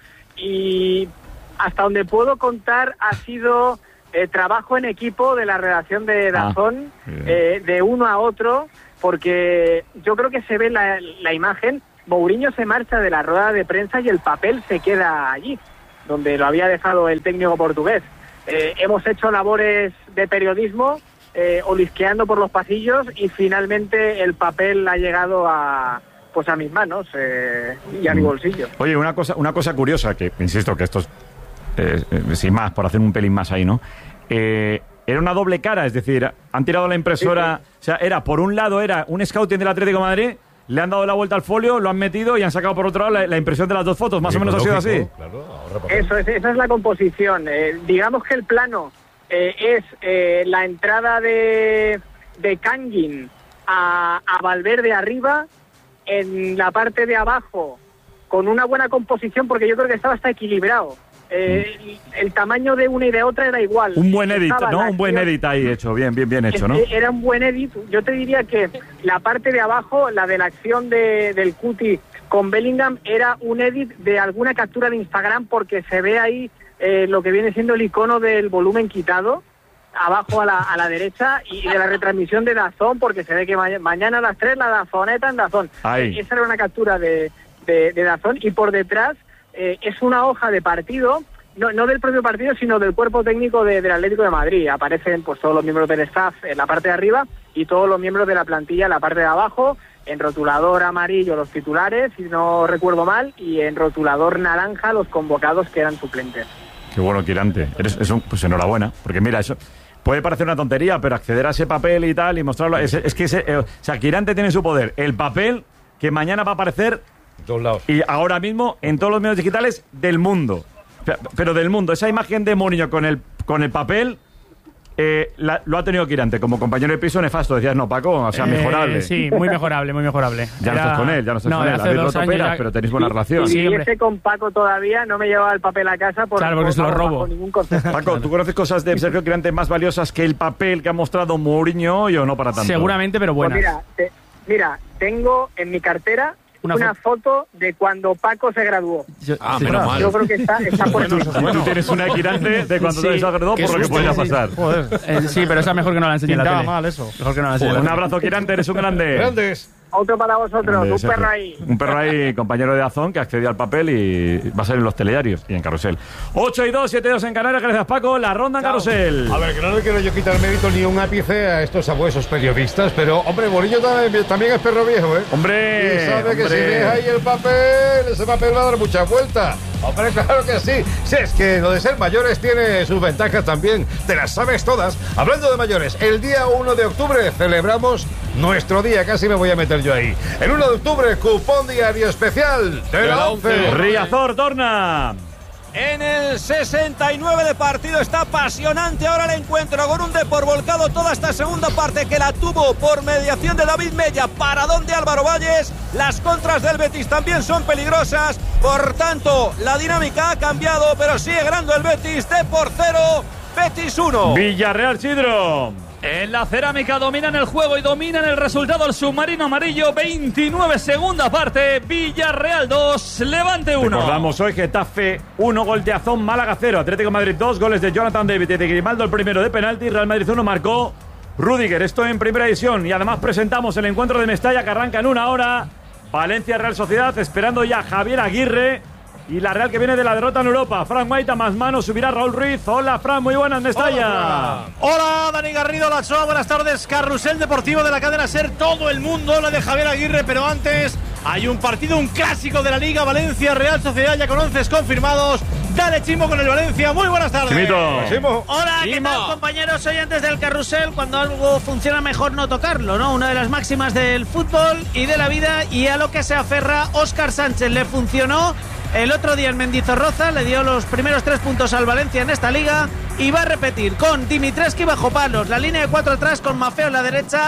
y hasta donde puedo contar ha sido eh, trabajo en equipo de la redacción de DAZN, ah, eh, de uno a otro, porque yo creo que se ve la, la imagen. Mourinho se marcha de la rueda de prensa y el papel se queda allí, donde lo había dejado el técnico portugués. Eh, hemos hecho labores de periodismo, eh, olisqueando por los pasillos y finalmente el papel ha llegado a, pues a mis manos eh, y a mi bolsillo. Oye, una cosa, una cosa curiosa, que insisto que esto es, eh, eh, sin más, por hacer un pelín más ahí, ¿no? Eh, era una doble cara, es decir, han tirado la impresora, sí, sí. O sea, era, por un lado era un scouting del Atlético de Madrid. Le han dado la vuelta al folio, lo han metido y han sacado por otro lado la, la impresión de las dos fotos. Más sí, o menos ha sido así. Claro, Eso es, esa es la composición. Eh, digamos que el plano eh, es eh, la entrada de, de Kangin a, a Valverde arriba, en la parte de abajo, con una buena composición, porque yo creo que estaba hasta equilibrado. Eh, mm. el, el tamaño de una y de otra era igual. Un buen edit, ¿no? Un buen edit ahí hecho, bien, bien, bien hecho, ¿no? Era un buen edit. Yo te diría que la parte de abajo, la de la acción de, del Cuti con Bellingham, era un edit de alguna captura de Instagram, porque se ve ahí eh, lo que viene siendo el icono del volumen quitado, abajo a la, a la derecha, y de la retransmisión de DAZN, porque se ve que ma mañana a las tres la DAZNeta en DAZN. Eh, esa era una captura de, de, de DAZN, y por detrás Eh, es una hoja de partido, no, no del propio partido, sino del cuerpo técnico de, del Atlético de Madrid. Aparecen pues todos los miembros del staff en la parte de arriba y todos los miembros de la plantilla en la parte de abajo, en rotulador amarillo los titulares, si no recuerdo mal, y en rotulador naranja los convocados que eran suplentes. Qué bueno, Quirante. Eres, es un, pues enhorabuena, porque mira, eso puede parecer una tontería, pero acceder a ese papel y tal y mostrarlo, es, es que ese, eh, o sea, Quirante tiene su poder, el papel que mañana va a aparecer todos lados. Y ahora mismo en todos los medios digitales del mundo. Pero del mundo. Esa imagen de Mourinho con el, con el papel eh, la, lo ha tenido Quirante. Como compañero de piso nefasto. Decías, no, Paco, o sea, eh, mejorable. Sí, muy mejorable, muy mejorable. Ya Era... no estás con él, ya no estás no, con él. Habéis roto peras, ya... pero tenéis buena y, relación. Y si sí, con Paco todavía no me llevaba el papel a casa por, claro, porque por, se lo robo. Ningún concepto. Paco, ¿tú conoces cosas de Sergio Quirante más valiosas que el papel que ha mostrado Mourinho hoy o no para tanto? Seguramente, pero buenas. Pues mira, te, mira, tengo en mi cartera Una, una foto de cuando Paco se graduó. Yo, ah, sí, menos mal. Yo creo que está, está por bueno, bueno. Tú tienes una Quirante de cuando sí, te graduó por lo que podría sí. pasar. Joder. Eh, sí, pero esa mejor que no la enseñe en la tele. mal eso. Mejor que no la enseñe. Un abrazo, Quirante, eres un grande. Grandes. Otro para vosotros, grande, un perro ahí. Un perro ahí, compañero de DAZN, que accedió al papel y va a salir en los telediarios y en Carrusel. ocho y dos, siete y dos en Canarias, gracias Paco. La ronda en Chao. Carrusel. A ver, que no le quiero yo quitar mérito ni un ápice a estos abuesos periodistas, pero, hombre, Mourinho también, también es perro viejo, ¿eh? Hombre, y sabe hombre. que si deja ahí el papel, ese papel va a dar muchas vueltas. Hombre, claro que sí. Si es que lo de ser mayores tiene sus ventajas también. Te las sabes todas. Hablando de mayores, el día uno de octubre celebramos nuestro día. Casi me voy a meter yo ahí. El uno de octubre, cupón diario especial de la once. Riazor, torna. En el sesenta y nueve de partido está apasionante ahora el encuentro con un Depor volcado toda esta segunda parte que la tuvo por mediación de David Mella, paradón de Álvaro Valles. Las contras del Betis también son peligrosas, por tanto la dinámica ha cambiado, pero sigue ganando el Betis. Depor cero, Betis uno. Villarreal, Sidro. En la cerámica dominan el juego y dominan el resultado el submarino amarillo. veintinueve segunda parte, Villarreal dos, Levante uno. Recordamos hoy Getafe uno, gol de Azón, Málaga cero, Atlético de Madrid dos, goles de Jonathan David y de Grimaldo el primero de penalti, Real Madrid uno, marcó Rüdiger. Esto en primera edición y además presentamos el encuentro de Mestalla que arranca en una hora. Valencia Real Sociedad, esperando ya Javier Aguirre. Y la Real que viene de la derrota en Europa. Fran Guaita más manos, subirá Raúl Ruiz. Hola, Fran, muy buenas, Mestalla. Hola, Hola Dani Garrido, La Choa, buenas tardes. Carrusel deportivo de la cadena SER. Todo el mundo habla de Javier Aguirre, pero antes hay un partido, un clásico de la Liga. Valencia Real Sociedad, ya con once confirmados. Dale, Chimo, con el Valencia. Muy buenas tardes. Chimito. Chimo. Hola, ¿qué Chimo. tal, compañeros? Soy antes del Carrusel. Cuando algo funciona mejor no tocarlo, ¿no? Una de las máximas del fútbol y de la vida, y a lo que se aferra Óscar Sánchez. Le funcionó el otro día en Mendizorroza, le dio los primeros tres puntos al Valencia en esta liga y va a repetir con Dimitreski bajo palos, la línea de cuatro atrás con Maffeo en la derecha,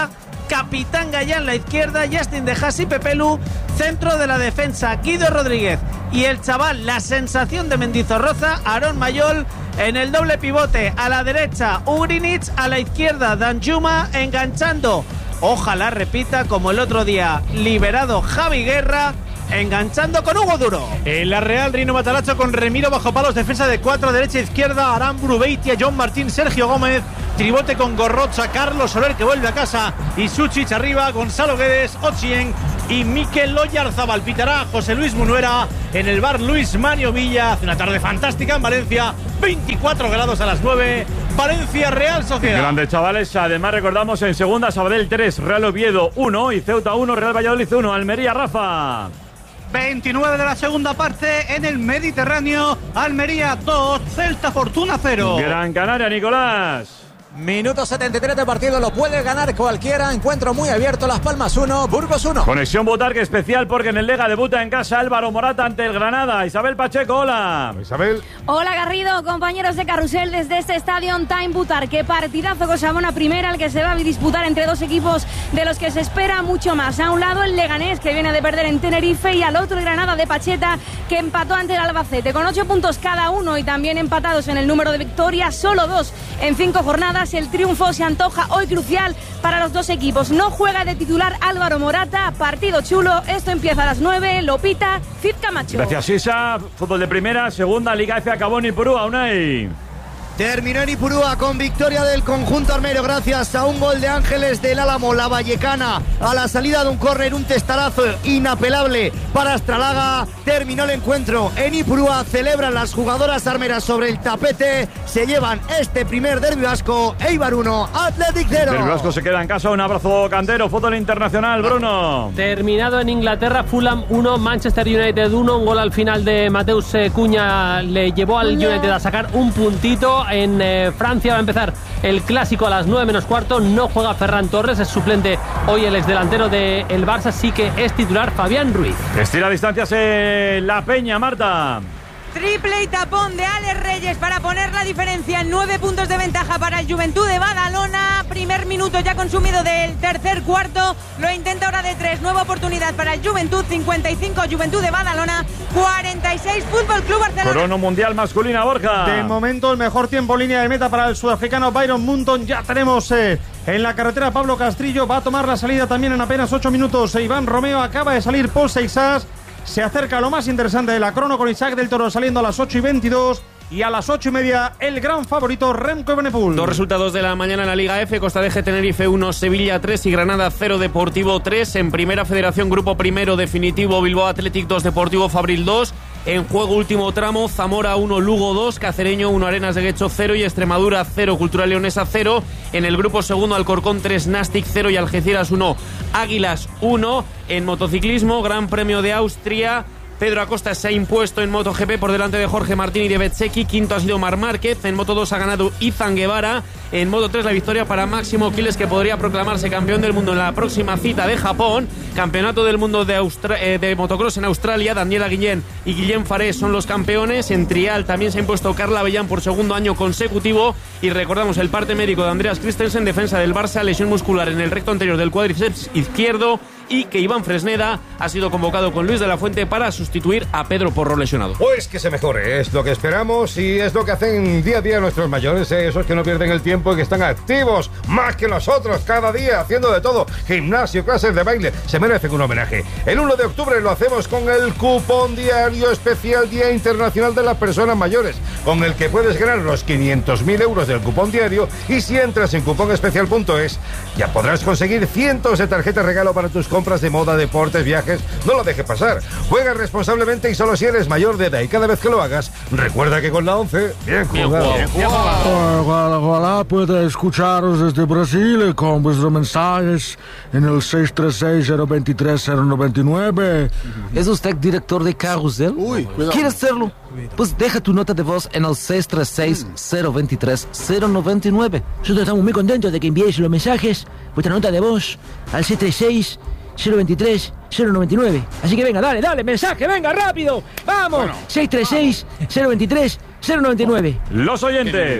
Capitán Gallán la izquierda, Justin De Hasi, Pepelu, centro de la defensa, Guido Rodríguez y el chaval, la sensación de Mendizorroza, Aarón Mayol, en el doble pivote, a la derecha Ugrinic, a la izquierda Danjuma, enganchando, ojalá repita como el otro día, liberado Javi Guerra, enganchando con Hugo Duro. En la Real, Rino Mataracho con Remiro bajo palos, defensa de cuatro, derecha e izquierda, Aramburu, Beitia, John Martín, Sergio Gómez, tribote con Gorrocha, Carlos Soler que vuelve a casa y Suchich arriba, Gonzalo Guedes, Ochien y Mikel Oyarzabal. Pitará José Luis Munuera, en el bar Luis Mario Villa. Hace una tarde fantástica en Valencia, veinticuatro grados a las nueve, Valencia Real Sociedad. Grandes chavales, además recordamos en segunda Sabadell tres, Real Oviedo uno y Ceuta uno, Real Valladolid uno, Almería, Rafa. veintinueve de la segunda parte en el Mediterráneo, Almería dos, Celta Fortuna cero. Gran Canaria, Nicolás. Minuto setenta y tres de partido, lo puede ganar cualquiera. Encuentro muy abierto, Las Palmas uno, Burgos uno. Conexión Botarque especial porque en el Lega debuta en casa Álvaro Morata ante el Granada. Isabel Pacheco, hola. Isabel. Hola Garrido, compañeros de Carrusel desde este estadio Time Butarque. Partidazo Cosabona primera, el que se va a disputar entre dos equipos de los que se espera mucho más. A un lado el Leganés, que viene de perder en Tenerife, y al otro el Granada de Pacheta, que empató ante el Albacete. Con ocho puntos cada uno y también empatados en el número de victorias, solo dos en cinco jornadas. El triunfo se antoja hoy crucial para los dos equipos. No juega de titular Álvaro Morata, partido chulo. Esto empieza a las nueve, lo pita Cid Camacho. Gracias, Isa. Fútbol de primera, segunda, Liga F acabó en Ipurúa, Unai. Terminó en Ipurúa con victoria del conjunto armero gracias a un gol de Ángeles del Álamo, la vallecana, a la salida de un córner, un testarazo inapelable para Astralaga. Terminó el encuentro en Ipurúa, celebran las jugadoras armeras sobre el tapete, se llevan este primer derbi vasco, Eibar uno, Athletic cero. El Vasco se queda en casa, un abrazo cantero, fútbol internacional, Bruno. Terminado en Inglaterra, Fulham uno, Manchester United uno, un gol al final de Mateus Cunha le llevó al Cunha. United a sacar un puntito. En eh, Francia va a empezar el clásico a las nueve menos cuarto. No juega Ferran Torres, es suplente hoy el exdelantero del Barça, sí que es titular Fabián Ruiz. Estira distancias en La Peña, Marta. Triple y tapón de Alex Reyes para poner la diferencia en nueve puntos de ventaja para el Juventud de Badalona. Primer minuto ya consumido del tercer cuarto. Lo intenta ahora de tres. Nueva oportunidad para el Juventud. cincuenta y cinco Juventud de Badalona. cuarenta y seis Fútbol Club Barcelona. Crono mundial masculina, Borja. De momento el mejor tiempo en línea de meta para el sudafricano Byron Munton. Ya tenemos eh, en la carretera Pablo Castrillo. Va a tomar la salida también en apenas ocho minutos. E Iván Romeo, acaba de salir Paul Seixas. Se acerca lo más interesante de la crono con Isaac del Toro saliendo a las ocho y veintidós. Y a las ocho y media, el gran favorito Remco Evenepoel. Dos resultados de la mañana en la Liga F. Costa de G Tenerife uno, Sevilla tres y Granada cero, Deportivo tres. En Primera Federación, Grupo Primero definitivo, Bilbao Athletic dos, Deportivo Fabril dos. En juego último tramo, Zamora uno, Lugo dos, Cacereño uno, Arenas de Guecho cero y Extremadura cero, Cultural Leonesa cero. En el grupo segundo, Alcorcón tres, Nastic cero y Algeciras uno, Águilas uno. En motociclismo, Gran Premio de Austria, Pedro Acosta se ha impuesto en MotoGP por delante de Jorge Martín y de Bezzecchi. Quinto ha sido Marc Márquez. En Moto dos ha ganado Izan Guevara. En Moto tres la victoria para Máximo Quiles, que podría proclamarse campeón del mundo en la próxima cita de Japón. Campeonato del mundo de, Austra- eh, de motocross en Australia. Daniela Guillén y Guillén Faré son los campeones. En trial también se ha impuesto Carla Avellán por segundo año consecutivo. Y recordamos el parte médico de Andreas Christensen, defensa del Barça, lesión muscular en el recto anterior del cuádriceps izquierdo. Y que Iván Fresneda ha sido convocado con Luis de la Fuente para sustituir a Pedro Porro lesionado. Pues que se mejore, es lo que esperamos y es lo que hacen día a día nuestros mayores, ¿eh? Esos que no pierden el tiempo y que están activos más que nosotros cada día, haciendo de todo, gimnasio, clases de baile, se merecen un homenaje. El uno de octubre lo hacemos con el cupón diario especial Día Internacional de las Personas Mayores, con el que puedes ganar los quinientos mil euros del cupón diario, y si entras en cupón especial punto es ya podrás conseguir cientos de tarjetas regalo para tus compras de moda, deportes, viajes. No lo dejes pasar. Juega responsablemente y solo si eres mayor de edad, y cada vez que lo hagas, recuerda que con la once, bien jugado. Bien jugado. Hola, hola, puede escucharos desde Brasil con vuestros mensajes en el seis tres seis, cero dos tres, cero nueve nueve. ¿Es usted director de Carrusel? Uy, cuidado. ¿Quieres serlo? Pues deja tu nota de voz en el seis tres seis, cero dos tres, cero nueve nueve. Nosotros estamos muy contentos de que enviéis los mensajes, vuestra nota de voz, al seis tres seis, cero dos tres, cero nueve nueve. Así que venga, dale, dale, mensaje, venga, rápido. Vamos, bueno. seis tres seis, cero dos tres, cero nueve nueve. Los oyentes.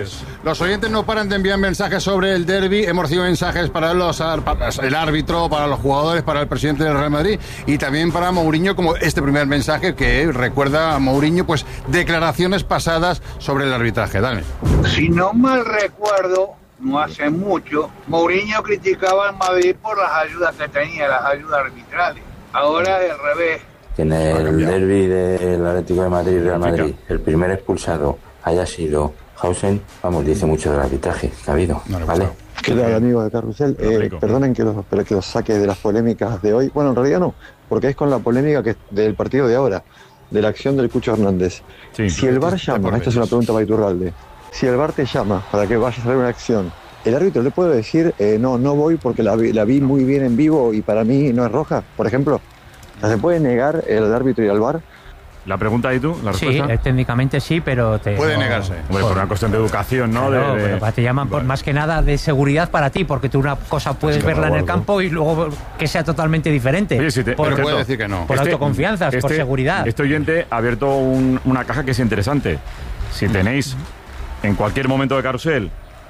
Los oyentes no paran de enviar mensajes sobre el derbi. Hemos recibido mensajes para, los, para el árbitro, para los jugadores, para el presidente del Real Madrid y también para Mourinho, como este primer mensaje que recuerda a Mourinho, pues declaraciones pasadas sobre el arbitraje. Dale. Si no mal recuerdo, no hace mucho, Mourinho criticaba al Madrid por las ayudas que tenía, las ayudas arbitrales. Ahora es al revés. Que en el derbi del Atlético de Madrid y Real Madrid el primer expulsado haya sido Hausen, vamos, dice mucho del arbitraje que ha habido, no ¿vale? ¿Qué tal, amigos de Carrusel? Eh, perdonen que los, que los saque de las polémicas de hoy. Bueno, en realidad no, porque es con la polémica que del partido de ahora, de la acción del Cucho Hernández. Sí, si el V A R llama, esta es una pregunta para Iturralde, si el V A R te llama para que vayas a hacer una acción, ¿el árbitro le puede decir, eh, no, no voy porque la vi, la vi muy bien en vivo y para mí no es roja, por ejemplo? ¿Se puede negar el árbitro y al V A R? ¿La pregunta y tú? ¿La respuesta? Sí, eh, técnicamente sí, pero... Te, puede no, negarse. Hombre, por una cuestión de educación, ¿no? Claro, de, de... pero te llaman por más que nada de seguridad para ti, porque tú una cosa puedes sí, verla en el campo y luego que sea totalmente diferente. Oye, si te, por, puede decir que no. Por este, autoconfianza, este, por seguridad. Este oyente ha abierto un, una caja que es interesante. Si tenéis en cualquier momento de Carrusel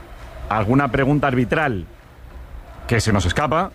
alguna pregunta arbitral que se nos escapa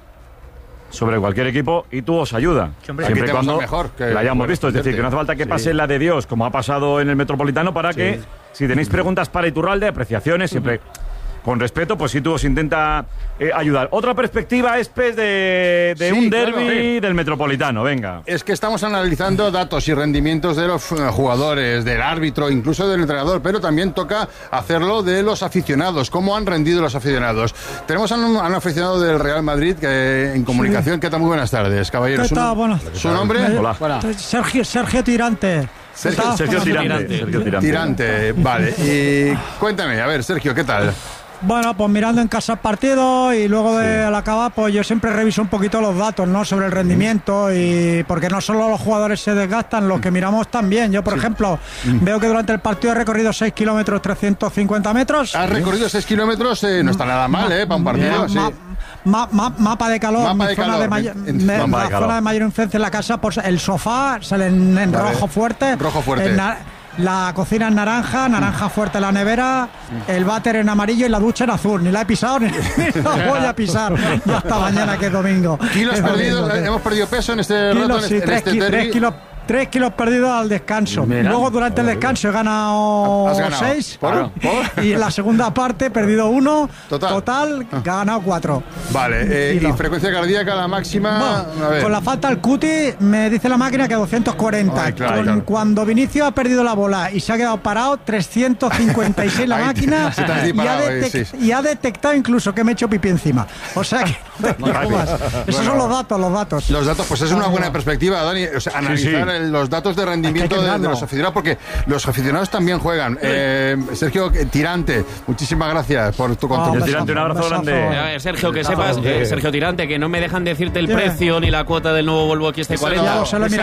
sobre cualquier equipo, y tú os ayuda. Sí, hombre, siempre y cuando mejor que la hayamos visto. Es decir, que no hace falta que sí. pase la de Dios, como ha pasado en el Metropolitano, para sí. que, si tenéis preguntas para Iturralde, apreciaciones, siempre uh-huh. con respeto, pues sí tú os intenta eh, ayudar. Otra perspectiva es pues, de, de sí, un derbi claro, sí. del Metropolitano, venga. Es que estamos analizando datos y rendimientos de los jugadores, del árbitro, incluso del entrenador, pero también toca hacerlo de los aficionados, cómo han rendido los aficionados. Tenemos a un, a un aficionado del Real Madrid que en comunicación. Sí. ¿Qué tal? Muy buenas tardes, caballero. ¿Qué tal? Bueno, ¿Su nombre? Eh, Hola. Hola. Sergio, Sergio Tirante. Sergio, Sergio, Tirante. Sergio Tirante. Tirante, vale. Y cuéntame, a ver, Sergio, ¿qué tal? Bueno, pues mirando en casa el partido y luego de sí. al acabar, pues yo siempre reviso un poquito los datos, ¿no? Sobre el rendimiento y porque no solo los jugadores se desgastan, los que miramos también. Yo, por sí. ejemplo, mm. veo que durante el partido he recorrido seis kilómetros, trescientos cincuenta metros. ¿Has recorrido seis kilómetros? Eh, no está nada mal, ¿eh? Para un partido, ma, sí. Ma, ma, mapa de calor, mapa mi de zona, calor. De, may, en, me, en, la de zona de mayor influencia en la casa, pues el sofá sale en, en vale. rojo fuerte. Rojo fuerte. En, la cocina en naranja, naranja fuerte la nevera, el váter en amarillo y la ducha en azul. Ni la he pisado ni, ni la voy a pisar. Y hasta mañana, que es domingo. ¿Kilos es perdidos? Domingo, ¿Hemos perdido peso en este kilos, rato? Sí, en tres, este ki- tres kilos. Tres kilos perdidos al descanso. Mira. Luego durante el descanso he ganado, ganado. seis. ¿Por? ¿Por? Y en la segunda parte he perdido uno. Total, Total ah. ganado cuatro. Vale. Eh, y, y frecuencia cardíaca la máxima. Bueno, a ver. Con la falta del cuti me dice la máquina que doscientos cuarenta. Ay, claro, con, claro. Cuando Vinicius ha perdido la bola y se ha quedado parado, trescientos cincuenta y seis la máquina. Se te y, ha detec- eh, sí. y ha detectado incluso que me he hecho pipí encima. O sea que no más. Esos bueno, son los datos, los datos. Los datos, pues es una buena perspectiva, Dani. O sea, analizar sí, sí. El, los datos de rendimiento de, de los aficionados, porque los aficionados también juegan. Eh, Sergio Tirante, muchísimas gracias por tu contribución. Oh, Tirante, un abrazo grande. A ver, Sergio, que sepas, eh, Sergio Tirante, que no me dejan decirte el precio ni la cuota del nuevo Volvo X C cuarenta.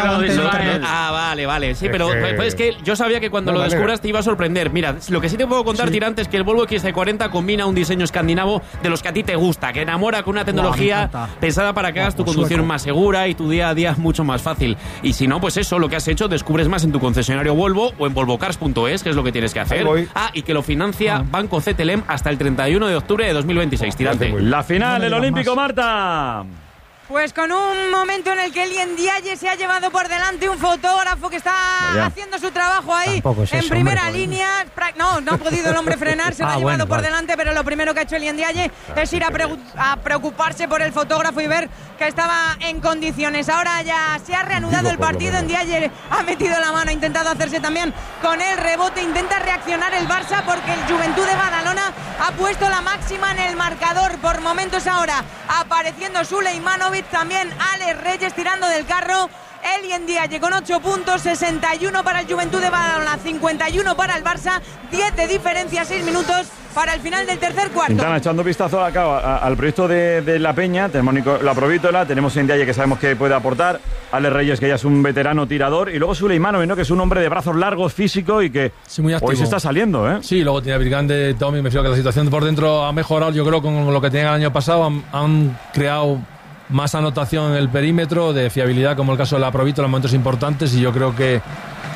Ah, vale, vale. Sí, pero es que, es que yo sabía que cuando no, lo descubras te iba a sorprender. Mira, lo que sí te puedo contar, sí. Tirante, es que el Volvo X C cuarenta combina un diseño escandinavo de los que a ti te gusta, que enamora con una tecnología wow, pensada para que hagas tu conducción sueco. más segura y tu día a día mucho más fácil. Y si no, pues eso, lo que has hecho, descubres más en tu concesionario Volvo o en volvocars punto es, que es lo que tienes que hacer. Ah, y que lo financia ah. Banco C T L E M hasta el treinta y uno de octubre de dos mil veintiséis. Tirante. La final, el Olímpico, Marta. Pues con un momento en el que Elien Diaye se ha llevado por delante un fotógrafo que está ya. haciendo su trabajo ahí en eso, primera hombre, línea. No, no ha podido el hombre frenar, se ah, lo ha llevado bueno, por vale. delante, pero lo primero que ha hecho Elien Diaye es ir a, pre- a preocuparse por el fotógrafo y ver que estaba en condiciones. Ahora ya se ha reanudado el partido. En Diaye ha metido la mano, ha intentado hacerse también con el rebote, intenta reaccionar el Barça porque el Juventud de Badalona ha puesto la máxima en el marcador. Por momentos ahora apareciendo Suleimanovic, también Alex Reyes tirando del carro. Elien Diaye con ocho puntos, sesenta y uno para el Juventud de Badalona, cincuenta y uno para el Barça, diez de diferencia, seis minutos para el final del tercer cuarto. Están echando vistazo acá, a, al proyecto de, de La Peña. Tenemos Nico, la Provítola, tenemos en Diaye, que sabemos que puede aportar, Alex Reyes, que ya es un veterano tirador, y luego Suleimanovic, ¿no? Que es un hombre de brazos largos, físico, y que sí, muy hoy se está saliendo, ¿eh? Sí, luego tiene a Virgande, Tommy, me fío que la situación por dentro ha mejorado, yo creo, con lo que tenían el año pasado. Han, han creado más anotación en el perímetro, de fiabilidad, como el caso de la Provítola en momentos importantes, y yo creo que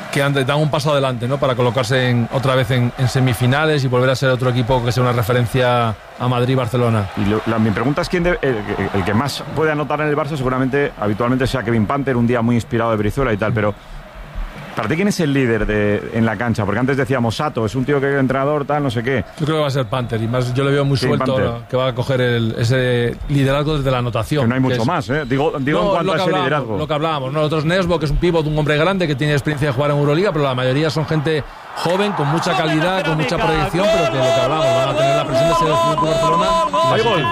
que han, dan un paso adelante, ¿no? Para colocarse en, otra vez en, en semifinales y volver a ser otro equipo que sea una referencia a Madrid y Barcelona. Y lo, la, mi pregunta es quién debe, el, el que más puede anotar en el Barça seguramente habitualmente sea Kevin Panther, un día muy inspirado de Brizuela y tal, pero ¿para ti quién es el líder de, en la cancha? Porque antes decíamos Sato, es un tío que es entrenador, tal, no sé qué. Yo creo que va a ser Panther y más yo le veo muy sí, suelto Panther. Que va a coger el, ese liderazgo desde la anotación. Que no hay mucho es, más, ¿eh? Digo, digo no, en cuanto a ese liderazgo. Lo que hablábamos, nosotros Nesbo, que es un pívot, un hombre grande que tiene experiencia de jugar en Euroliga, pero la mayoría son gente joven, con mucha calidad, con mucha proyección, pero que lo que hablamos, van a tener la presión de ser el Fútbol Barcelona. ¡Ahí gol!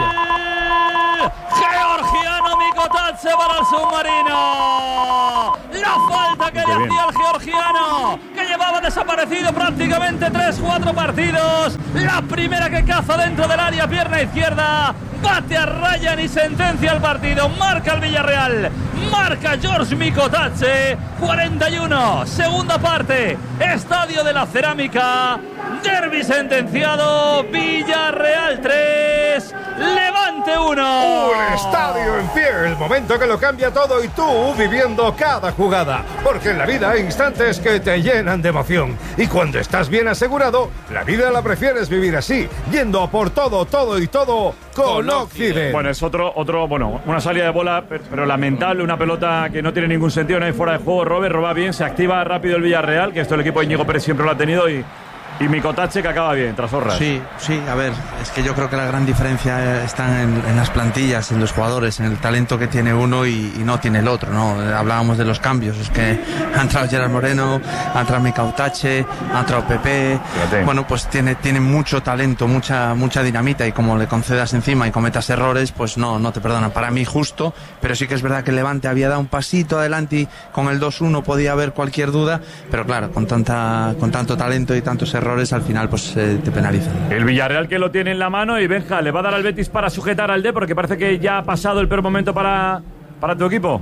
Georgiano Mikotadze para el submarino. La falta que le hacía el georgiano, que llevaba desaparecido prácticamente tres cuatro partidos. La primera que caza dentro del área, pierna izquierda. Bate a Ryan y sentencia el partido. Marca el Villarreal. Marca George Mikotadze. cuarenta y uno. Segunda parte. Estadio de la Cerámica. Derbi sentenciado. Villarreal tres. Levante uno. Un estadio en pie. El momento que lo cambia todo y tú viviendo cada jugada. Porque en la vida hay instantes que te llenan de emoción. Y cuando estás bien asegurado, la vida la prefieres vivir así. Yendo a por todo, todo y todo con Occident. Bueno, es otro, otro, bueno, una salida de bola, pero lamentable, una pelota que no tiene ningún sentido, no hay fuera de juego. Robert roba bien, se activa rápido el Villarreal, que esto el equipo de Íñigo Pérez siempre lo ha tenido, y, y Mikotadze que acaba bien, tras Orras. Sí, sí, a ver, es que yo creo que la gran diferencia está en, en las plantillas, en los jugadores, en el talento que tiene uno y, y no tiene el otro, ¿no? Hablábamos de los cambios, es que ha entrado Gerard Moreno, ha entrado Mikotadze, ha entrado Pepe. Fíjate. Bueno, pues tiene, tiene mucho talento, mucha, mucha dinamita, y como le concedas encima y cometas errores, pues no, no te perdonan. Para mí justo, pero sí que es verdad que el Levante había dado un pasito adelante y con el dos uno podía haber cualquier duda, pero claro, con tanta, con tanto talento y tantos errores al final pues eh, te penalizan. El Villarreal que lo tiene en la mano, y Benja, ¿le va a dar al Betis para sujetar al D? Porque parece que ya ha pasado el peor momento para, para tu equipo.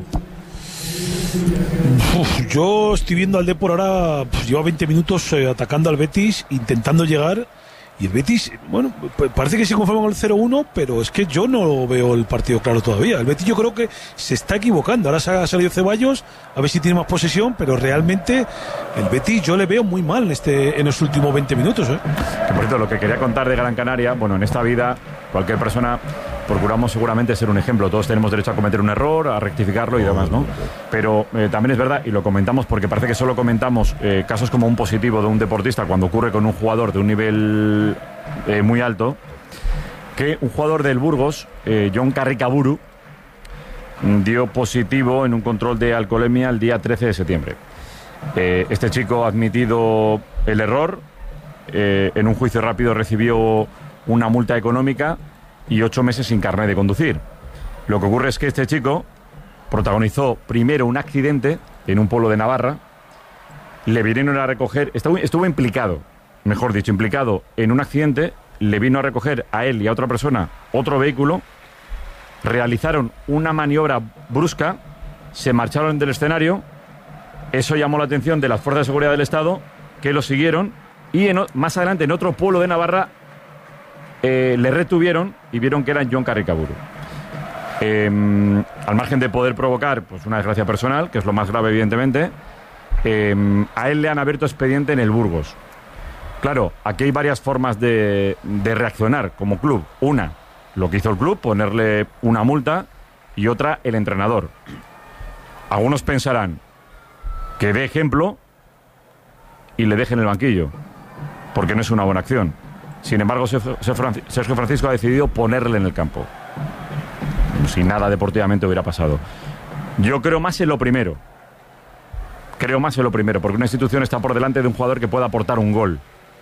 Uf, yo estoy viendo al D por ahora, pues, lleva veinte minutos eh, atacando al Betis, intentando llegar, y el Betis, bueno, parece que se conforma con el cero uno, pero es que yo no veo el partido claro todavía. El Betis yo creo que se está equivocando. Ahora se ha salido Ceballos, a ver si tiene más posesión, pero realmente el Betis yo le veo muy mal en, este, en los últimos veinte minutos. ¿eh? Que por cierto, lo que quería contar de Gran Canaria, bueno, en esta vida cualquier persona procuramos seguramente ser un ejemplo. Todos tenemos derecho a cometer un error, a rectificarlo y demás, ¿no? Pero eh, también es verdad, y lo comentamos porque parece que solo comentamos eh, casos como un positivo de un deportista cuando ocurre con un jugador de un nivel eh, muy alto, que un jugador del Burgos, eh, John Carricaburu, dio positivo en un control de alcoholemia el día trece de septiembre. Eh, este chico ha admitido el error, eh, en un juicio rápido recibió una multa económica y ocho meses sin carnet de conducir. Lo que ocurre es que este chico protagonizó primero un accidente en un pueblo de Navarra, le vinieron a recoger, estuvo, estuvo implicado, mejor dicho, implicado en un accidente, le vino a recoger a él y a otra persona otro vehículo, realizaron una maniobra brusca, se marcharon del escenario, eso llamó la atención de las fuerzas de seguridad del Estado, que lo siguieron, y en, más adelante en otro pueblo de Navarra Eh, le retuvieron y vieron que era John Carricaburu. Eh, al margen de poder provocar pues una desgracia personal, que es lo más grave evidentemente, eh, a él le han abierto expediente en el Burgos. Claro, aquí hay varias formas de, de reaccionar como club. Una, lo que hizo el club, ponerle una multa, y otra, el entrenador. Algunos pensarán que dé ejemplo y le deje en el banquillo, porque no es una buena acción. Sin embargo, Sergio Francisco ha decidido ponerle en el campo, como si nada deportivamente hubiera pasado. Yo creo más en lo primero. Creo más en lo primero, porque una institución está por delante de un jugador que pueda aportar un gol.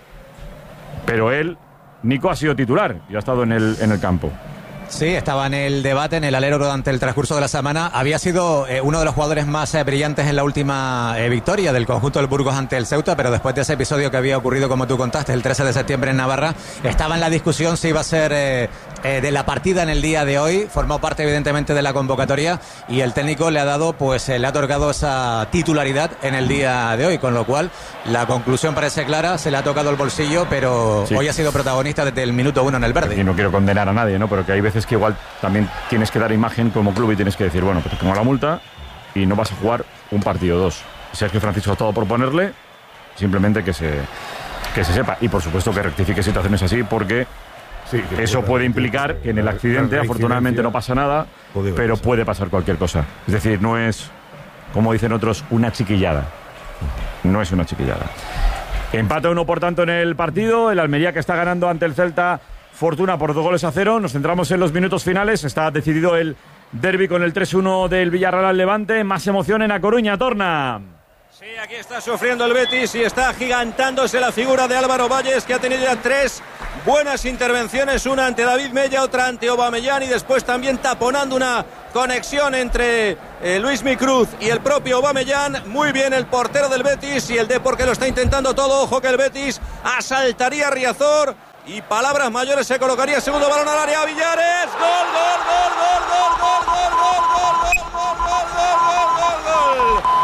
Pero él, Nico, ha sido titular y ha estado en el, en el campo. Sí, estaba en el debate, en el alero durante el transcurso de la semana. Había sido eh, uno de los jugadores más eh, brillantes en la última eh, victoria del conjunto del Burgos ante el Ceuta, pero después de ese episodio que había ocurrido, como tú contaste, el trece de septiembre en Navarra, estaba en la discusión si iba a ser eh, eh, de la partida en el día de hoy. Formó parte evidentemente de la convocatoria y el técnico le ha dado, pues eh, le ha otorgado esa titularidad en el día de hoy, con lo cual la conclusión parece clara, se le ha tocado el bolsillo, pero sí, hoy ha sido protagonista desde el minuto uno en el verde. Y no quiero condenar a nadie, ¿no? Pero que hay veces que igual también tienes que dar imagen como club y tienes que decir, bueno, pues tengo la multa y no vas a jugar un partido o dos. Sergio Francisco ha estado por ponerle, simplemente que se, que se sepa. Y por supuesto que rectifique situaciones así, porque sí, eso puede implicar que en el accidente, afortunadamente no pasa nada, pero puede pasar cualquier cosa. Es decir, no es, como dicen otros, una chiquillada. No es una chiquillada. Empate uno, por tanto, en el partido. El Almería, que está ganando ante el Celta Fortuna por dos goles a cero. Nos centramos en los minutos finales. Está decidido el derbi con el tres uno del Villarreal al Levante. Más emoción en A Coruña, Torna. Sí, aquí está sufriendo el Betis y está agigantándose la figura de Álvaro Valles, que ha tenido ya tres buenas intervenciones, una ante David Mella, otra ante Aubameyang, y después también taponando una conexión entre eh, Luismi Cruz y el propio Aubameyang. Muy bien el portero del Betis, y el Depor, que lo está intentando todo. Ojo que el Betis asaltaría a Riazor y palabras mayores se colocaría. Segundo balón al área, Villares. Gol, gol, gol, gol, gol, gol, gol, gol, gol, gol, gol, gol, gol, gol, gol, gol.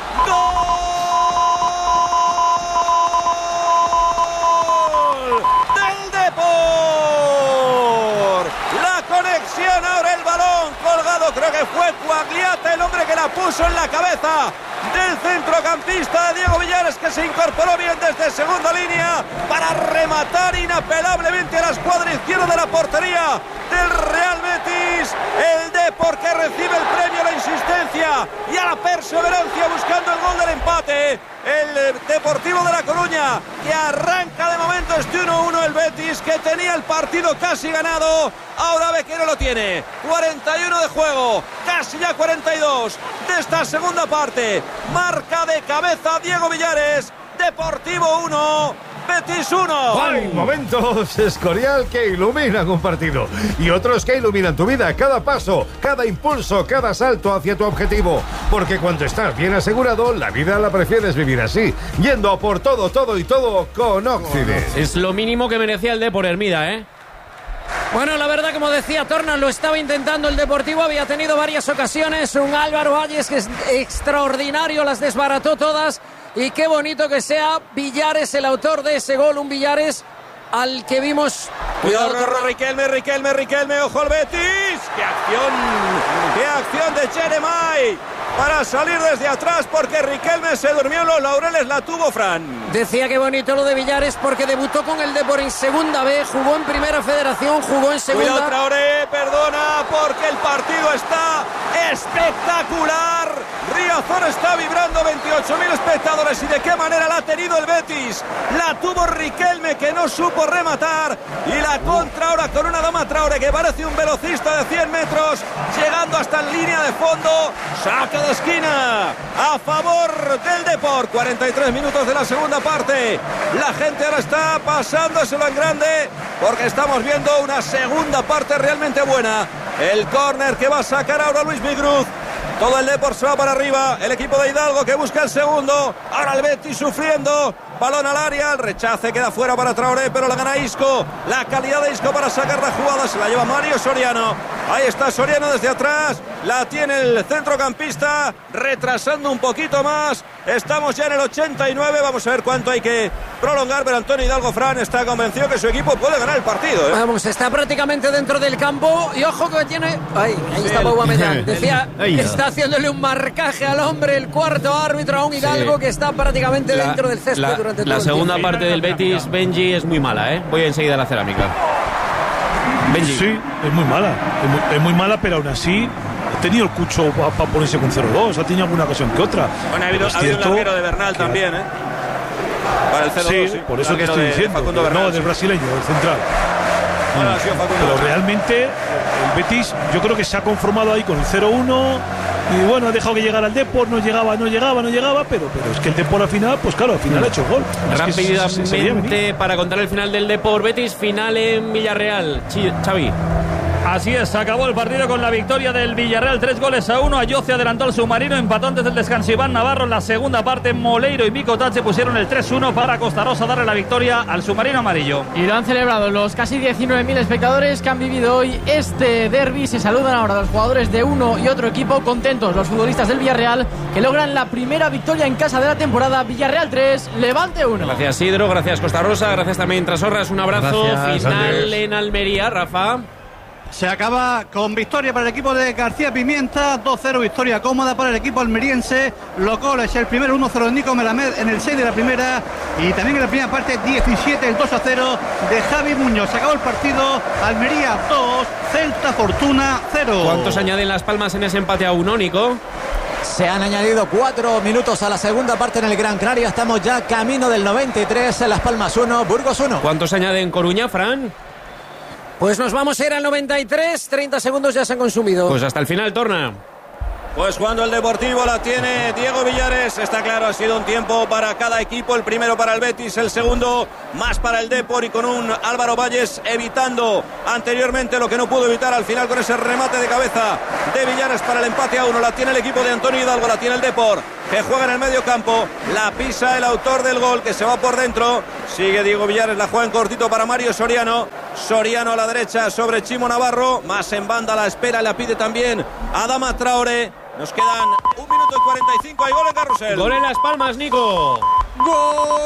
Ahora el balón colgado, creo que fue Quagliata el hombre que la puso en la cabeza del centrocampista Diego Villares, que se incorporó bien desde segunda línea para rematar inapelablemente a la escuadra izquierda de la portería del Real Betis. El Depor, que recibe el premio a la insistencia y a la perseverancia buscando el gol del empate. El Deportivo de La Coruña, que arranca de momento este uno uno. El Betis, que tenía el partido casi ganado, ahora ve que no lo tiene. cuarenta y uno de juego, casi ya cuarenta y dos de esta segunda parte. Marca de cabeza Diego Villares. Deportivo uno, Betis uno. Hay momentos, Escorial, que iluminan un partido y otros que iluminan tu vida. Cada paso, cada impulso, cada salto hacia tu objetivo. Porque cuando estás bien asegurado, la vida la prefieres vivir así, yendo a por todo, todo y todo con Occident. Es lo mínimo que merecía el Depor, Hermida, ¿eh? Bueno, la verdad, como decía Torna, lo estaba intentando el Deportivo, había tenido varias ocasiones, un Álvaro Valles que es extraordinario, las desbarató todas, y qué bonito que sea Villares el autor de ese gol, un Villares al que vimos... Cuidado, Riquelme, Riquelme, Riquelme, ojo al Betis, qué acción, qué acción de Jeremai para salir desde atrás, porque Riquelme se durmió en los laureles, la tuvo Fran. Decía que bonito lo de Villares, porque debutó con el Depor en segunda B, jugó en primera federación, jugó en segunda. Cuidado, Traoré, perdona, porque el partido está espectacular. Riazor está vibrando, veintiocho mil espectadores, y de qué manera la ha tenido el Betis. La tuvo Riquelme, que no supo rematar, y la contra ahora con una Adama Traoré, que parece un velocista de cien metros, llegando hasta en línea de fondo. Saca de esquina a favor del Depor. cuarenta y tres minutos de la segunda parte. La gente ahora está pasándoselo en grande, porque estamos viendo una segunda parte realmente buena. El córner que va a sacar ahora Luis Migruz. Todo el Depor se va para arriba. El equipo de Hidalgo, que busca el segundo. Ahora el Betis sufriendo. Balón al área. El rechace queda fuera para Traoré, pero la gana Isco. La calidad de Isco para sacar la jugada. Se la lleva Mario Soriano. Ahí está Soriano desde atrás. La tiene el centrocampista, retrasando un poquito más. Estamos ya en el ochenta y nueve. Vamos a ver cuánto hay que prolongar, pero Antonio Hidalgo, Fran, está convencido que su equipo puede ganar el partido, ¿eh? Vamos, está prácticamente dentro del campo. Y ojo que tiene... Ay, ahí está Aubameyang. Decía que está haciéndole un marcaje al hombre, el cuarto árbitro, a un Hidalgo, sí, que está prácticamente la, dentro del césped la, durante todo la el segunda tiempo. parte del Betis, Benji, es muy mala, ¿eh? Voy enseguida a la cerámica. Benji. Sí, es muy mala. Es muy, es muy mala, pero aún así ha tenido el Cucho para pa ponerse con cero dos. Ha tenido alguna ocasión que otra. Bueno, ha habido, ha habido un larguero de Bernal que, también, ¿eh? Para el cero dos, sí, sí, por eso te estoy diciendo. No, del sí. brasileño, del central. Bueno, sí, pero realmente el Betis, yo creo que se ha conformado ahí con el cero uno. Y bueno, ha dejado que llegara al Depor, no llegaba, no llegaba, no llegaba, pero, pero es que el Depor al final, pues claro, al final ha hecho gol. Rápidamente, para contar el final del Depor, Betis, final en Villarreal. Xavi. Así es, acabó el partido con la victoria del Villarreal, tres goles a uno. Ayoce adelantó al Submarino, empató antes del descanso Iván Navarro. En la segunda parte, Moleiro y Mico Tache pusieron el tres uno para Costa Rosa darle la victoria al Submarino amarillo. Y lo han celebrado los casi diecinueve mil espectadores que han vivido hoy este derbi. Se saludan ahora los jugadores de uno y otro equipo, contentos los futbolistas del Villarreal, que logran la primera victoria en casa de la temporada. Villarreal tres, Levante uno. Gracias, Sidro, gracias Costa Rosa, gracias también Trasorras. Un abrazo. Gracias, final Andrés. en Almería, Rafa. se acaba con victoria para el equipo de García Pimienta, dos cero, victoria cómoda para el equipo almeriense. Los goles, el primero uno cero de Nico Melamed en el seis de la primera, y también en la primera parte diecisiete, el dos a cero de Javi Muñoz. Se acabó el partido, Almería dos, Celta Fortuna cero. ¿Cuántos añaden Las Palmas en ese empate a uno, Nico? Se han añadido cuatro minutos a la segunda parte en el Gran Canaria. Estamos ya camino del noventa y tres. Las Palmas uno, Burgos uno. ¿Cuántos añaden Coruña, Fran? Pues nos vamos a ir al noventa y tres. treinta segundos ya se han consumido. Pues hasta el final, Torna. Pues cuando el Deportivo la tiene Diego Villares, está claro, ha sido un tiempo para cada equipo, el primero para el Betis, el segundo más para el Depor, y con un Álvaro Valles evitando anteriormente lo que no pudo evitar al final con ese remate de cabeza de Villares para el empate a uno. La tiene el equipo de Antonio Hidalgo, la tiene el Depor, que juega en el medio campo, la pisa el autor del gol, que se va por dentro, sigue Diego Villares, la juega en cortito para Mario Soriano, Soriano a la derecha sobre Chimo Navarro, más en banda, la espera, la pide también Adama Traoré. Nos quedan un minuto y cuarenta y cinco, hay gol en Carrusel. Gol en Las Palmas, Nico. Gol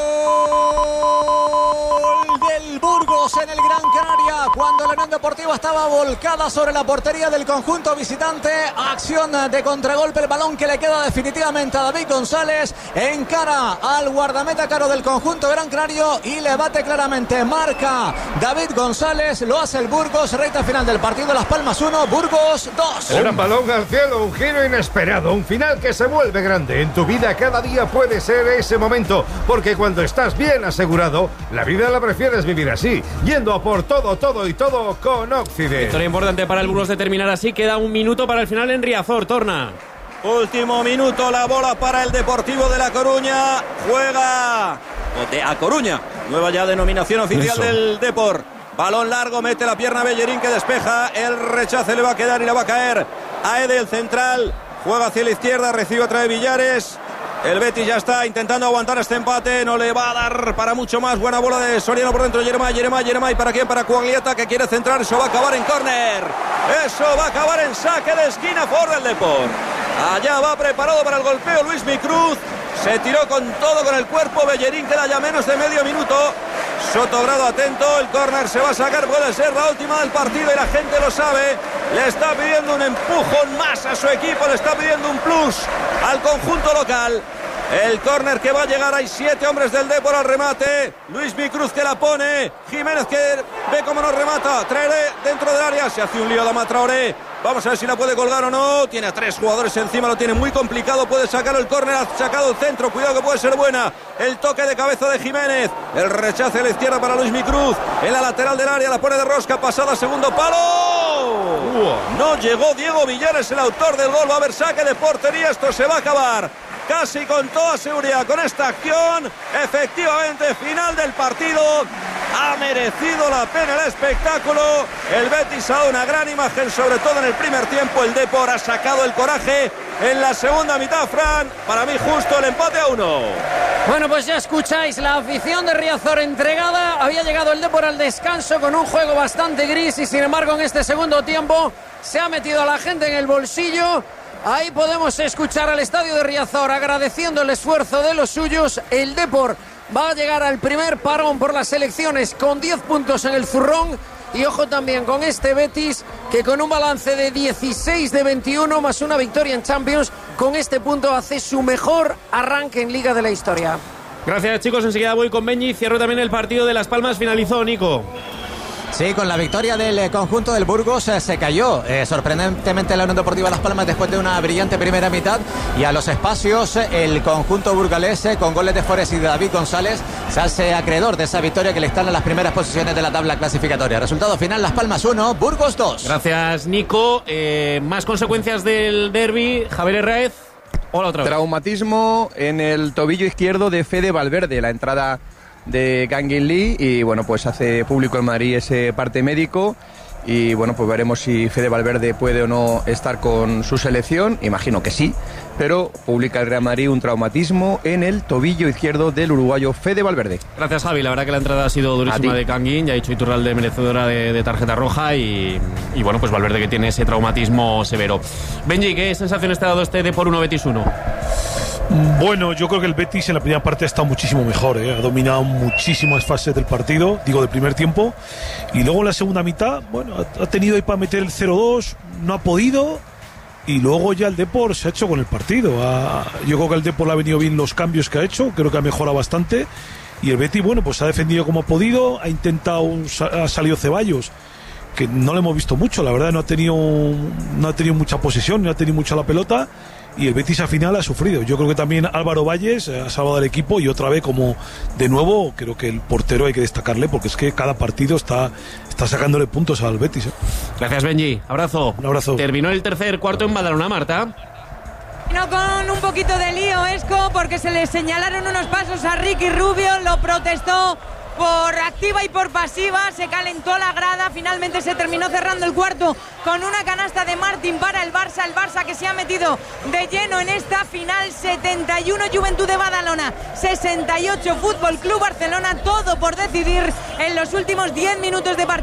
del Burgos en el Gran Canaria, cuando la Unión Deportiva estaba volcada sobre la portería del conjunto visitante. Acción de contragolpe, el balón que le queda definitivamente a David González, encara al guardameta caro del conjunto Gran Canario y le bate claramente. Marca David González, lo hace el Burgos. Recta final del partido, Las Palmas uno, Burgos dos. Un balón al cielo, un giro inesperado, un final que se vuelve grande. En tu vida cada día puede ser ese momento, porque cuando estás bien asegurado, la vida la prefieres vivir así, yendo a por todo, todo y todo con Occident. Victoria importante para el Burgos de terminar así. Queda un minuto para el final en Riazor, Torna. Último minuto, la bola para el Deportivo de La Coruña. Juega de A Coruña, nueva ya denominación oficial Eso. del Depor. Balón largo, mete la pierna Bellerín, que despeja, el rechace le va a quedar y le va a caer a Ede, el central. Juega hacia la izquierda, recibe otra de Villares. El Betis ya está intentando aguantar este empate, no le va a dar para mucho más. Buena bola de Soriano por dentro, Yeremay, Yeremay, Yeremay, ¿para quién? Para Cuagliata, que quiere centrar, eso va a acabar en córner. Eso va a acabar en saque de esquina, por del Depor. Allá va preparado para el golpeo Luis Micruz, se tiró con todo con el cuerpo, Bellerín queda ya menos de medio minuto. Sotogrado atento, el córner se va a sacar, puede ser la última del partido y la gente lo sabe. Le está pidiendo un empujón más a su equipo, le está pidiendo un plus al conjunto local. El córner que va a llegar, hay siete hombres del Depor al remate. Luis Micruz que la pone, Jiménez que ve cómo nos remata, Traoré dentro del área, se hace un lío Adama Traoré. Vamos a ver si la puede colgar o no. Tiene a tres jugadores encima, lo tiene muy complicado. Puede sacar el córner, ha sacado el centro. Cuidado que puede ser buena. El toque de cabeza de Jiménez. El rechace a la izquierda para Luis Micruz. En la lateral del área la pone de rosca. Pasada, segundo palo. No llegó Diego Villares, el autor del gol. Va a haber saque de portería. Esto se va a acabar casi con toda seguridad con esta acción. Efectivamente, final del partido. Ha merecido la pena el espectáculo. El Betis ha dado una gran imagen, sobre todo en el primer tiempo. El Depor ha sacado el coraje en la segunda mitad, Fran. Para mí justo el empate a uno. Bueno, pues ya escucháis la afición de Riazor entregada. Había llegado el Depor al descanso con un juego bastante gris y sin embargo en este segundo tiempo se ha metido a la gente en el bolsillo. Ahí podemos escuchar al estadio de Riazor agradeciendo el esfuerzo de los suyos. El Depor va a llegar al primer parón por las elecciones con diez puntos en el zurrón. Y ojo también con este Betis, que con un balance de dieciséis de veintiuno más una victoria en Champions, con este punto hace su mejor arranque en Liga de la historia. Gracias, chicos, enseguida voy con Benji. Cierro también el partido de Las Palmas, finalizó Nico. Sí, con la victoria del eh, conjunto del Burgos eh, se cayó eh, sorprendentemente la Unión Deportiva Las Palmas después de una brillante primera mitad, y a los espacios eh, el conjunto burgalés eh, con goles de Forés y de David González se hace acreedor de esa victoria que le instala en las primeras posiciones de la tabla clasificatoria. Resultado final, Las Palmas uno, Burgos dos. Gracias, Nico. Eh, más consecuencias del derbi, Javier Herráez. Hola otra vez. Traumatismo en el tobillo izquierdo de Fede Valverde, la entrada de Kangin Lee, y bueno, pues hace público en Madrid ese parte médico, y bueno, pues veremos si Fede Valverde puede o no estar con su selección. Imagino que sí, pero publica el Real Madrid un traumatismo en el tobillo izquierdo del uruguayo Fede Valverde. Gracias, Javi. La verdad que la entrada ha sido durísima de Kangin, ya ha dicho Iturralde merecedora de, de tarjeta roja, y, y bueno, pues Valverde que tiene ese traumatismo severo. Benji, ¿qué sensaciones te ha dado este de por uno Betis uno? Bueno, yo creo que el Betis en la primera parte ha estado muchísimo mejor, ¿eh? Ha dominado muchísimas fases del partido, digo del primer tiempo, y luego en la segunda mitad, bueno, ha, ha tenido ahí para meter el cero dos, no ha podido, y luego ya el Depor se ha hecho con el partido. Ha, yo creo que el Depor le ha venido bien los cambios que ha hecho, creo que ha mejorado bastante, y el Betis, bueno, pues ha defendido como ha podido, ha intentado, ha salido Ceballos, que no lo hemos visto mucho, la verdad, no ha tenido, no ha tenido mucha posesión, no ha tenido mucha la pelota, y el Betis al final ha sufrido. Yo creo que también Álvaro Valles ha salvado al equipo, y otra vez, como de nuevo, creo que el portero hay que destacarle, porque es que cada partido está, está sacándole puntos al Betis, ¿eh? Gracias, Benji. Abrazo. Un abrazo. Terminó el tercer cuarto en Badalona, Marta. No, con un poquito de lío, Esco, porque se le señalaron unos pasos a Ricky Rubio, lo protestó por activa y por pasiva, se calentó la grada, finalmente se terminó cerrando el cuarto con una canasta de Martín para el Barça, el Barça que se ha metido de lleno en esta final. Setenta y uno Juventud de Badalona, sesenta y ocho Fútbol Club Barcelona, todo por decidir en los últimos diez minutos de partido.